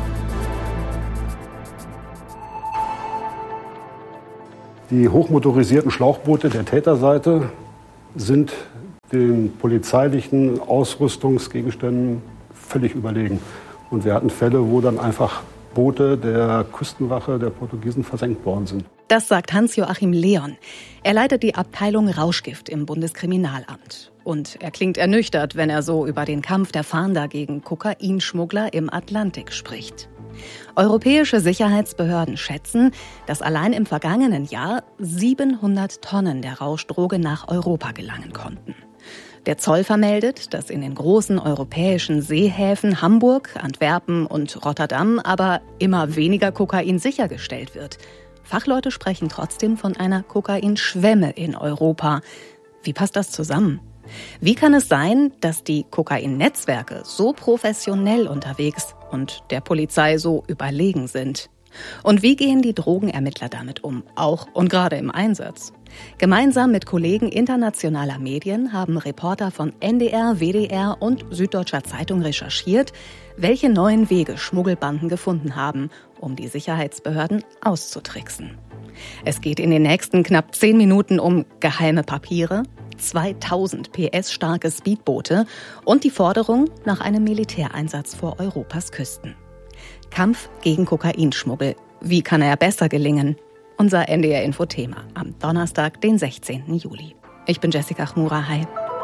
Die hochmotorisierten Schlauchboote der Täterseite sind den polizeilichen Ausrüstungsgegenständen völlig überlegen. Und wir hatten Fälle, wo dann einfach Boote der Küstenwache der Portugiesen versenkt worden sind. Das sagt Hans-Joachim Leon. Er leitet die Abteilung Rauschgift im Bundeskriminalamt. Und er klingt ernüchtert, wenn er so über den Kampf der Fahnder gegen Kokainschmuggler im Atlantik spricht. Europäische Sicherheitsbehörden schätzen, dass allein im vergangenen Jahr siebenhundert Tonnen der Rauschdroge nach Europa gelangen konnten. Der Zoll vermeldet, dass in den großen europäischen Seehäfen Hamburg, Antwerpen und Rotterdam aber immer weniger Kokain sichergestellt wird. Fachleute sprechen trotzdem von einer Kokainschwemme in Europa. Wie passt das zusammen? Wie kann es sein, dass die Kokainnetzwerke so professionell unterwegs und der Polizei so überlegen sind? Und wie gehen die Drogenermittler damit um, auch und gerade im Einsatz? Gemeinsam mit Kollegen internationaler Medien haben Reporter von N D R, W D R und Süddeutscher Zeitung recherchiert, welche neuen Wege Schmuggelbanden gefunden haben, um die Sicherheitsbehörden auszutricksen. Es geht in den nächsten knapp zehn Minuten um geheime Papiere, zweitausend P S starke Speedboote und die Forderung nach einem Militäreinsatz vor Europas Küsten. Kampf gegen Kokainschmuggel. Wie kann er besser gelingen? Unser N D R-Info-Thema am Donnerstag, den sechzehnten Juli. Ich bin Jessica Chmura. Hi.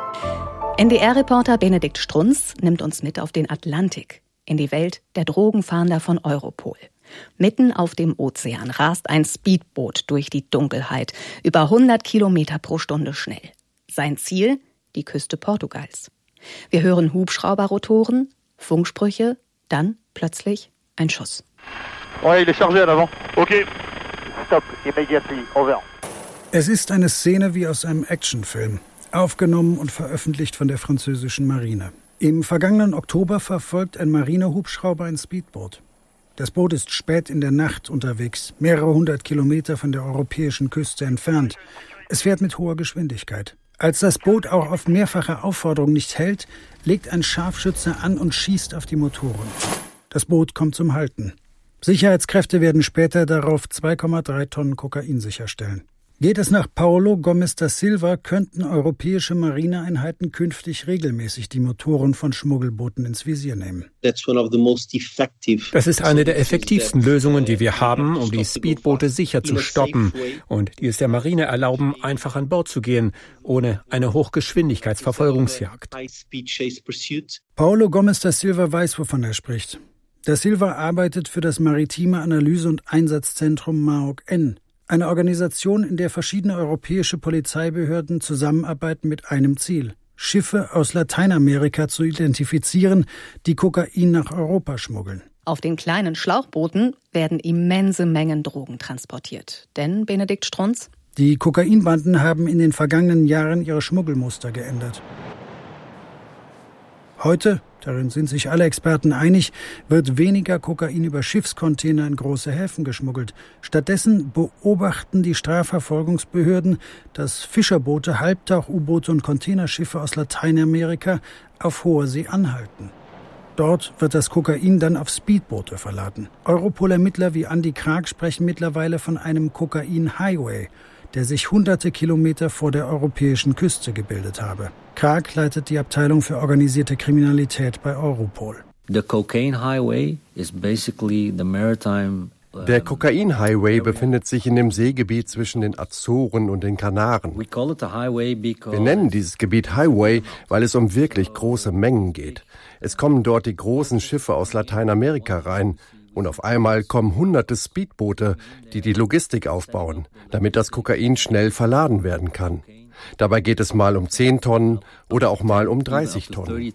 N D R-Reporter Benedikt Strunz nimmt uns mit auf den Atlantik, in die Welt der Drogenfahnder von Europol. Mitten auf dem Ozean rast ein Speedboot durch die Dunkelheit, über hundert Kilometer pro Stunde schnell. Sein Ziel? Die Küste Portugals. Wir hören Hubschrauberrotoren, Funksprüche, dann plötzlich ein Schuss. Ouais, il est chargé à l'avant. Okay. Stop, immediately, over. Es ist eine Szene wie aus einem Actionfilm, aufgenommen und veröffentlicht von der französischen Marine. Im vergangenen Oktober verfolgt ein Marinehubschrauber ein Speedboot. Das Boot ist spät in der Nacht unterwegs, mehrere hundert Kilometer von der europäischen Küste entfernt. Es fährt mit hoher Geschwindigkeit. Als das Boot auch auf mehrfache Aufforderung nicht hält, legt ein Scharfschütze an und schießt auf die Motoren. Das Boot kommt zum Halten. Sicherheitskräfte werden später darauf zwei Komma drei Tonnen Kokain sicherstellen. Geht es nach Paulo Gomes da Silva, könnten europäische Marineeinheiten künftig regelmäßig die Motoren von Schmuggelbooten ins Visier nehmen. Das ist eine der effektivsten Lösungen, die wir haben, um die Speedboote sicher zu stoppen und die es der Marine erlauben, einfach an Bord zu gehen, ohne eine Hochgeschwindigkeitsverfolgungsjagd. Paulo Gomes da Silva weiß, wovon er spricht. Da Silva arbeitet für das Maritime Analyse- und Einsatzzentrum M A O C-N, eine Organisation, in der verschiedene europäische Polizeibehörden zusammenarbeiten mit einem Ziel: Schiffe aus Lateinamerika zu identifizieren, die Kokain nach Europa schmuggeln. Auf den kleinen Schlauchbooten werden immense Mengen Drogen transportiert. Denn, Benedikt Strunz? Die Kokainbanden haben in den vergangenen Jahren ihre Schmuggelmuster geändert. Heute darin sind sich alle Experten einig, wird weniger Kokain über Schiffscontainer in große Häfen geschmuggelt. Stattdessen beobachten die Strafverfolgungsbehörden, dass Fischerboote, Halbtauch-U-Boote und Containerschiffe aus Lateinamerika auf hoher See anhalten. Dort wird das Kokain dann auf Speedboote verladen. Europol-Ermittler wie Andy Krag sprechen mittlerweile von einem Kokain-Highway, der sich hunderte Kilometer vor der europäischen Küste gebildet habe. Krag leitet die Abteilung für organisierte Kriminalität bei Europol. The cocaine highway is basically the maritime Der Kokain-Highway befindet sich in dem Seegebiet zwischen den Azoren und den Kanaren. Wir nennen dieses Gebiet Highway, weil es um wirklich große Mengen geht. Es kommen dort die großen Schiffe aus Lateinamerika rein. Und auf einmal kommen hunderte Speedboote, die die Logistik aufbauen, damit das Kokain schnell verladen werden kann. Dabei geht es mal um zehn Tonnen oder auch mal um dreißig Tonnen.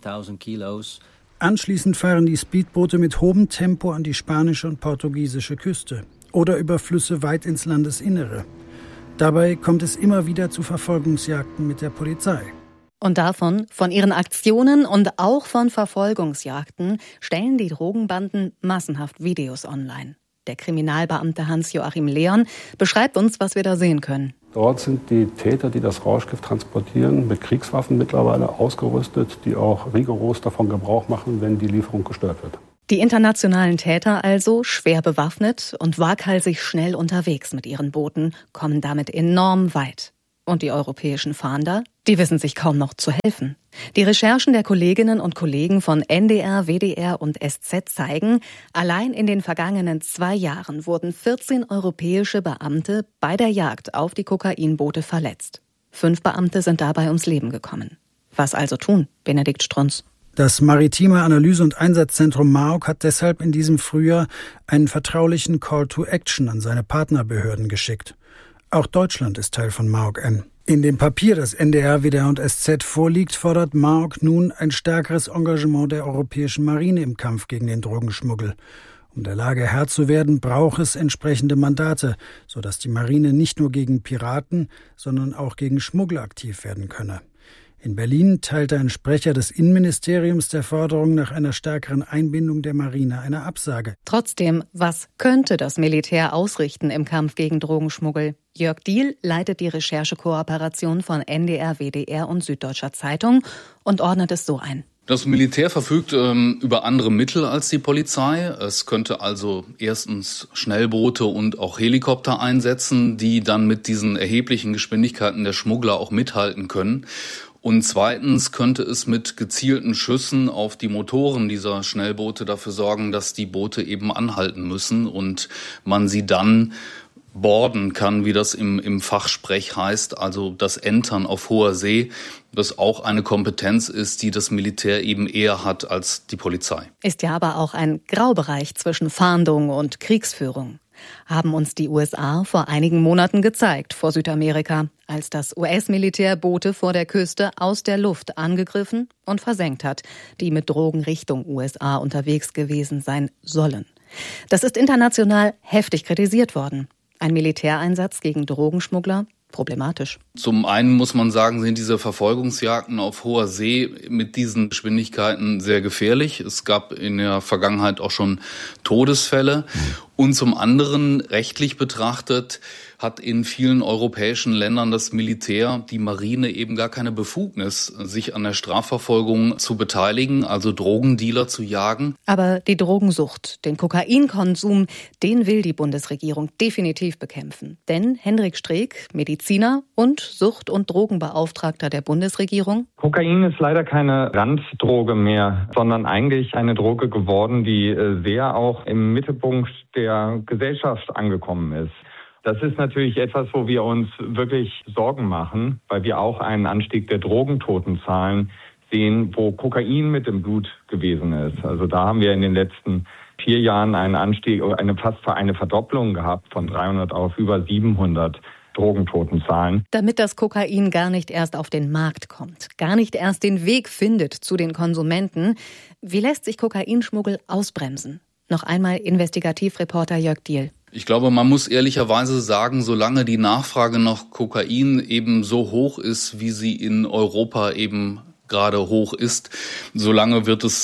Anschließend fahren die Speedboote mit hohem Tempo an die spanische und portugiesische Küste oder über Flüsse weit ins Landesinnere. Dabei kommt es immer wieder zu Verfolgungsjagden mit der Polizei. Und davon, von ihren Aktionen und auch von Verfolgungsjagden, stellen die Drogenbanden massenhaft Videos online. Der Kriminalbeamte Hans-Joachim Leon beschreibt uns, was wir da sehen können. Dort sind die Täter, die das Rauschgift transportieren, mit Kriegswaffen mittlerweile ausgerüstet, die auch rigoros davon Gebrauch machen, wenn die Lieferung gestört wird. Die internationalen Täter also, schwer bewaffnet und waghalsig schnell unterwegs mit ihren Booten, kommen damit enorm weit. Und die europäischen Fahnder, die wissen sich kaum noch zu helfen. Die Recherchen der Kolleginnen und Kollegen von N D R, W D R und S Z zeigen, allein in den vergangenen zwei Jahren wurden vierzehn europäische Beamte bei der Jagd auf die Kokainboote verletzt. Fünf Beamte sind dabei ums Leben gekommen. Was also tun, Benedikt Strunz? Das Maritime Analyse- und Einsatzzentrum M A O K hat deshalb in diesem Frühjahr einen vertraulichen Call to Action an seine Partnerbehörden geschickt. Auch Deutschland ist Teil von M A O K N. In dem Papier, das N D R, W D R und S Z vorliegt, fordert M A O K nun ein stärkeres Engagement der europäischen Marine im Kampf gegen den Drogenschmuggel. Um der Lage Herr zu werden, braucht es entsprechende Mandate, sodass die Marine nicht nur gegen Piraten, sondern auch gegen Schmuggel aktiv werden könne. In Berlin teilte ein Sprecher des Innenministeriums der Forderung nach einer stärkeren Einbindung der Marine eine Absage. Trotzdem, was könnte das Militär ausrichten im Kampf gegen Drogenschmuggel? Jörg Diehl leitet die Recherchekooperation von N D R, W D R und Süddeutscher Zeitung und ordnet es so ein. Das Militär verfügt ähm, über andere Mittel als die Polizei. Es könnte also erstens Schnellboote und auch Helikopter einsetzen, die dann mit diesen erheblichen Geschwindigkeiten der Schmuggler auch mithalten können. Und zweitens könnte es mit gezielten Schüssen auf die Motoren dieser Schnellboote dafür sorgen, dass die Boote eben anhalten müssen und man sie dann boarden kann, wie das im, im Fachsprech heißt, also das Entern auf hoher See, das auch eine Kompetenz ist, die das Militär eben eher hat als die Polizei. Ist ja aber auch ein Graubereich zwischen Fahndung und Kriegsführung. Haben uns die U S A vor einigen Monaten gezeigt vor Südamerika, als das U S-Militär Boote vor der Küste aus der Luft angegriffen und versenkt hat, die mit Drogen Richtung U S A unterwegs gewesen sein sollen. Das ist international heftig kritisiert worden. Ein Militäreinsatz gegen Drogenschmuggler? Problematisch. Zum einen muss man sagen, sind diese Verfolgungsjagden auf hoher See mit diesen Geschwindigkeiten sehr gefährlich. Es gab in der Vergangenheit auch schon Todesfälle. Und zum anderen, rechtlich betrachtet, hat in vielen europäischen Ländern das Militär, die Marine eben gar keine Befugnis, sich an der Strafverfolgung zu beteiligen, also Drogendealer zu jagen. Aber die Drogensucht, den Kokainkonsum, den will die Bundesregierung definitiv bekämpfen. Denn Hendrik Streeck, Mediziner und Sucht- und Drogenbeauftragter der Bundesregierung. Kokain ist leider keine Randdroge mehr, sondern eigentlich eine Droge geworden, die sehr auch im Mittelpunkt der Gesellschaft angekommen ist. Das ist natürlich etwas, wo wir uns wirklich Sorgen machen, weil wir auch einen Anstieg der Drogentotenzahlen sehen, wo Kokain mit im Blut gewesen ist. Also da haben wir in den letzten vier Jahren einen Anstieg, eine fast eine Verdopplung gehabt von dreihundert auf über siebenhundert Drogentotenzahlen. Damit das Kokain gar nicht erst auf den Markt kommt, gar nicht erst den Weg findet zu den Konsumenten, wie lässt sich Kokainschmuggel ausbremsen? Noch einmal Investigativreporter Jörg Diehl. Ich glaube, man muss ehrlicherweise sagen, solange die Nachfrage nach Kokain eben so hoch ist, wie sie in Europa eben gerade hoch ist, solange wird es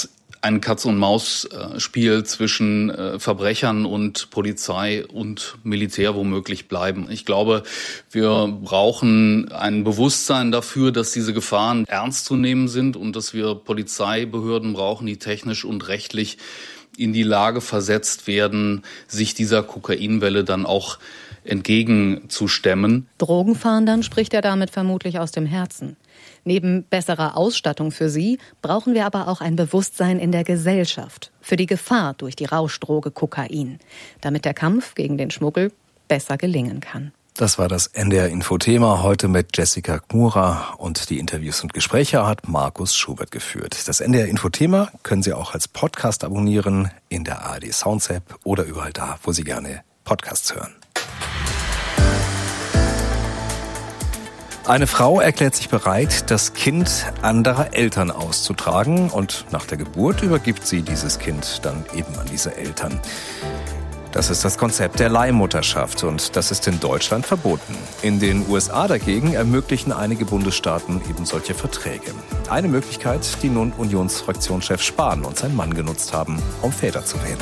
ein Katz-und-Maus-Spiel zwischen äh, Verbrechern und Polizei und Militär womöglich bleiben. Ich glaube, wir brauchen ein Bewusstsein dafür, dass diese Gefahren ernst zu nehmen sind und dass wir Polizeibehörden brauchen, die technisch und rechtlich in die Lage versetzt werden, sich dieser Kokainwelle dann auch entgegenzustemmen. Drogenfahndern spricht er damit vermutlich aus dem Herzen. Neben besserer Ausstattung für sie brauchen wir aber auch ein Bewusstsein in der Gesellschaft für die Gefahr durch die Rauschdroge Kokain, damit der Kampf gegen den Schmuggel besser gelingen kann. Das war das N D R-Info-Thema heute mit Jessica Gmura und die Interviews und Gespräche hat Markus Schubert geführt. Das N D R-Info-Thema können Sie auch als Podcast abonnieren in der A R D Sounds-App oder überall da, wo Sie gerne Podcasts hören. Eine Frau erklärt sich bereit, das Kind anderer Eltern auszutragen und nach der Geburt übergibt sie dieses Kind dann eben an diese Eltern. Das ist das Konzept der Leihmutterschaft und das ist in Deutschland verboten. In den U S A dagegen ermöglichen einige Bundesstaaten eben solche Verträge. Eine Möglichkeit, die nun Unionsfraktionschef Spahn und sein Mann genutzt haben, um Väter zu werden.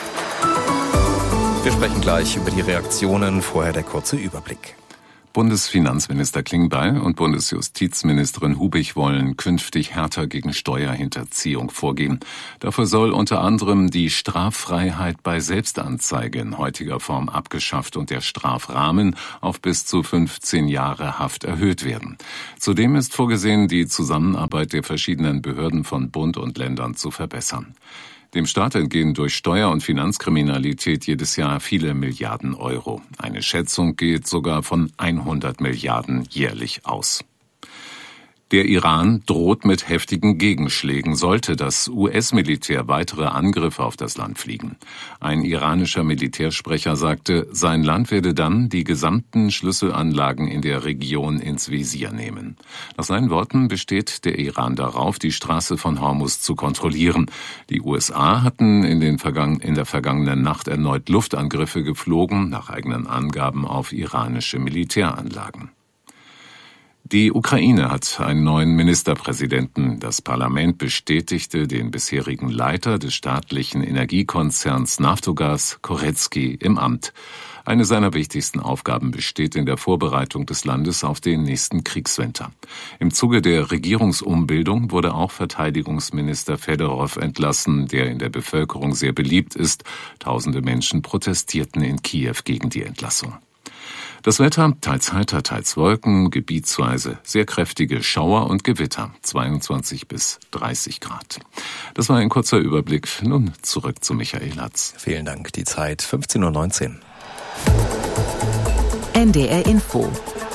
Wir sprechen gleich über die Reaktionen, vorher der kurze Überblick. Bundesfinanzminister Klingbeil und Bundesjustizministerin Hubig wollen künftig härter gegen Steuerhinterziehung vorgehen. Dafür soll unter anderem die Straffreiheit bei Selbstanzeige in heutiger Form abgeschafft und der Strafrahmen auf bis zu fünfzehn Jahre Haft erhöht werden. Zudem ist vorgesehen, die Zusammenarbeit der verschiedenen Behörden von Bund und Ländern zu verbessern. Dem Staat entgehen durch Steuer- und Finanzkriminalität jedes Jahr viele Milliarden Euro. Eine Schätzung geht sogar von hundert Milliarden jährlich aus. Der Iran droht mit heftigen Gegenschlägen, sollte das U S-Militär weitere Angriffe auf das Land fliegen. Ein iranischer Militärsprecher sagte, sein Land werde dann die gesamten Schlüsselanlagen in der Region ins Visier nehmen. Nach seinen Worten besteht der Iran darauf, die Straße von Hormuz zu kontrollieren. Die U S A hatten in, den Vergangen, in der vergangenen Nacht erneut Luftangriffe geflogen, nach eigenen Angaben auf iranische Militäranlagen. Die Ukraine hat einen neuen Ministerpräsidenten. Das Parlament bestätigte den bisherigen Leiter des staatlichen Energiekonzerns Naftogaz, Koretski, im Amt. Eine seiner wichtigsten Aufgaben besteht in der Vorbereitung des Landes auf den nächsten Kriegswinter. Im Zuge der Regierungsumbildung wurde auch Verteidigungsminister Fedorov entlassen, der in der Bevölkerung sehr beliebt ist. Tausende Menschen protestierten in Kiew gegen die Entlassung. Das Wetter, teils heiter, teils Wolken, gebietsweise sehr kräftige Schauer und Gewitter, zweiundzwanzig bis dreißig Grad. Das war ein kurzer Überblick. Nun zurück zu Michael Latz. Vielen Dank. Die Zeit fünfzehn Uhr neunzehn. N D R Info.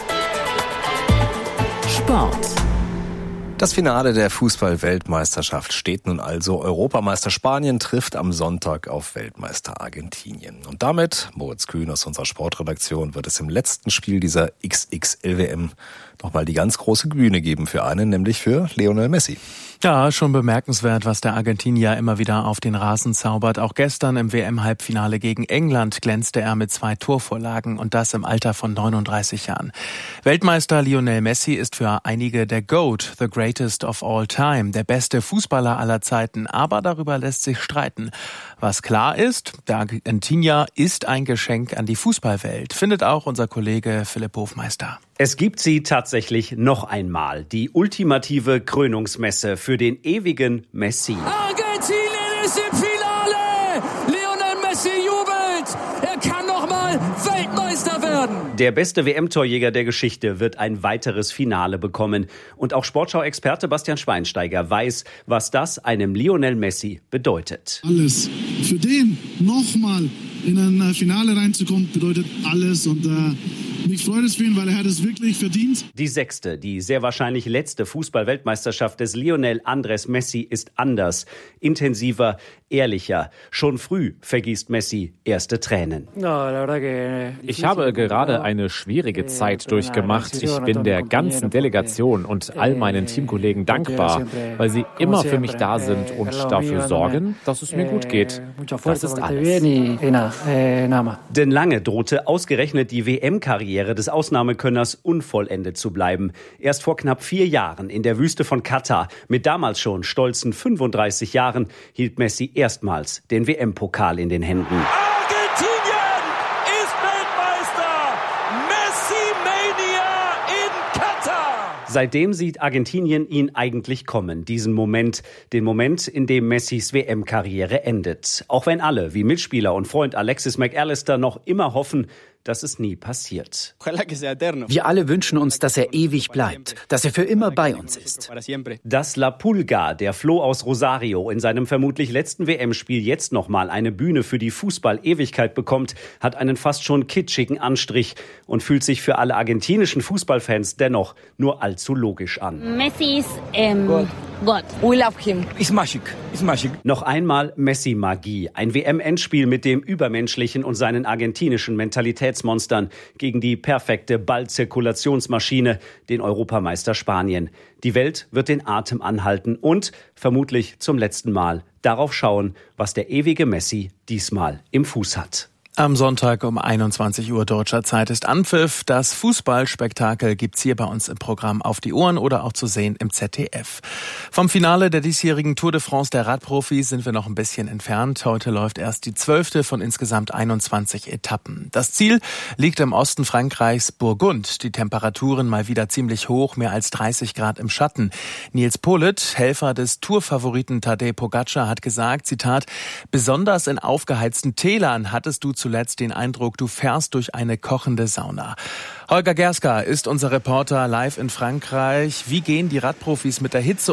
Sport. Das Finale der Fußball-Weltmeisterschaft steht nun also. Europameister Spanien trifft am Sonntag auf Weltmeister Argentinien. Und damit, Moritz Kühn aus unserer Sportredaktion, wird es im letzten Spiel dieser X X L W M nochmal die ganz große Bühne geben für einen, nämlich für Lionel Messi. Ja, schon bemerkenswert, was der Argentinier immer wieder auf den Rasen zaubert. Auch gestern im W M-Halbfinale gegen England glänzte er mit zwei Torvorlagen und das im Alter von neununddreißig Jahren. Weltmeister Lionel Messi ist für einige der GOAT, the greatest of all time, der beste Fußballer aller Zeiten. Aber darüber lässt sich streiten. Was klar ist, der Argentinier ist ein Geschenk an die Fußballwelt, findet auch unser Kollege Philipp Hofmeister. Es gibt sie tatsächlich noch einmal, die ultimative Krönungsmesse für den ewigen Messi. Argentinien ist im Finale! Lionel Messi jubelt! Er kann noch mal Weltmeister werden! Der beste W M-Torjäger der Geschichte wird ein weiteres Finale bekommen. Und auch Sportschau-Experte Bastian Schweinsteiger weiß, was das einem Lionel Messi bedeutet. Alles. Für den nochmal in ein Finale reinzukommen, bedeutet alles. Und äh, mich freut es für ihn, weil er hat es wirklich verdient. Die sechste, die sehr wahrscheinlich letzte Fußball-Weltmeisterschaft des Lionel Andrés Messi ist anders, intensiver, ehrlicher. Schon früh vergießt Messi erste Tränen. Ich habe gerade eine schwierige Zeit durchgemacht. Ich bin der ganzen Delegation und all meinen Teamkollegen dankbar, weil sie immer für mich da sind und dafür sorgen, dass es mir gut geht. Das ist alles. Denn lange drohte ausgerechnet die W M-Karriere Karriere des Ausnahmekönners unvollendet zu bleiben. Erst vor knapp vier Jahren in der Wüste von Katar, mit damals schon stolzen fünfunddreißig Jahren, hielt Messi erstmals den W M-Pokal in den Händen. Argentinien ist Weltmeister! Messi-Mania in Katar! Seitdem sieht Argentinien ihn eigentlich kommen, diesen Moment, den Moment, in dem Messis W M-Karriere endet. Auch wenn alle, wie Mitspieler und Freund Alexis McAllister, noch immer hoffen, dass es nie passiert. Wir alle wünschen uns, dass er ewig bleibt, dass er für immer bei uns ist. Dass La Pulga, der Floh aus Rosario, in seinem vermutlich letzten W M-Spiel jetzt nochmal eine Bühne für die Fußball-Ewigkeit bekommt, hat einen fast schon kitschigen Anstrich und fühlt sich für alle argentinischen Fußballfans dennoch nur allzu logisch an. Messi ist ähm, God. God. We love him. It's magic. It's magic. Noch einmal Messi-Magie. Ein W M-Endspiel mit dem Übermenschlichen und seinen argentinischen Mentalitätsmonstern gegen die perfekte Ballzirkulationsmaschine, den Europameister Spanien. Die Welt wird den Atem anhalten und vermutlich zum letzten Mal darauf schauen, was der ewige Messi diesmal im Fuß hat. Am Sonntag um einundzwanzig Uhr deutscher Zeit ist Anpfiff. Das Fußballspektakel gibt's hier bei uns im Programm Auf die Ohren oder auch zu sehen im Z D F. Vom Finale der diesjährigen Tour de France der Radprofis sind wir noch ein bisschen entfernt. Heute läuft erst die zwölfte von insgesamt einundzwanzig Etappen. Das Ziel liegt im Osten Frankreichs, Burgund. Die Temperaturen mal wieder ziemlich hoch, mehr als dreißig Grad im Schatten. Nils Politt, Helfer des Tourfavoriten Tadej Pogacar, hat gesagt, Zitat, besonders in aufgeheizten Tälern hattest du zuletzt den Eindruck, du fährst durch eine kochende Sauna. Holger Gerska ist unser Reporter live in Frankreich. Wie gehen die Radprofis mit der Hitze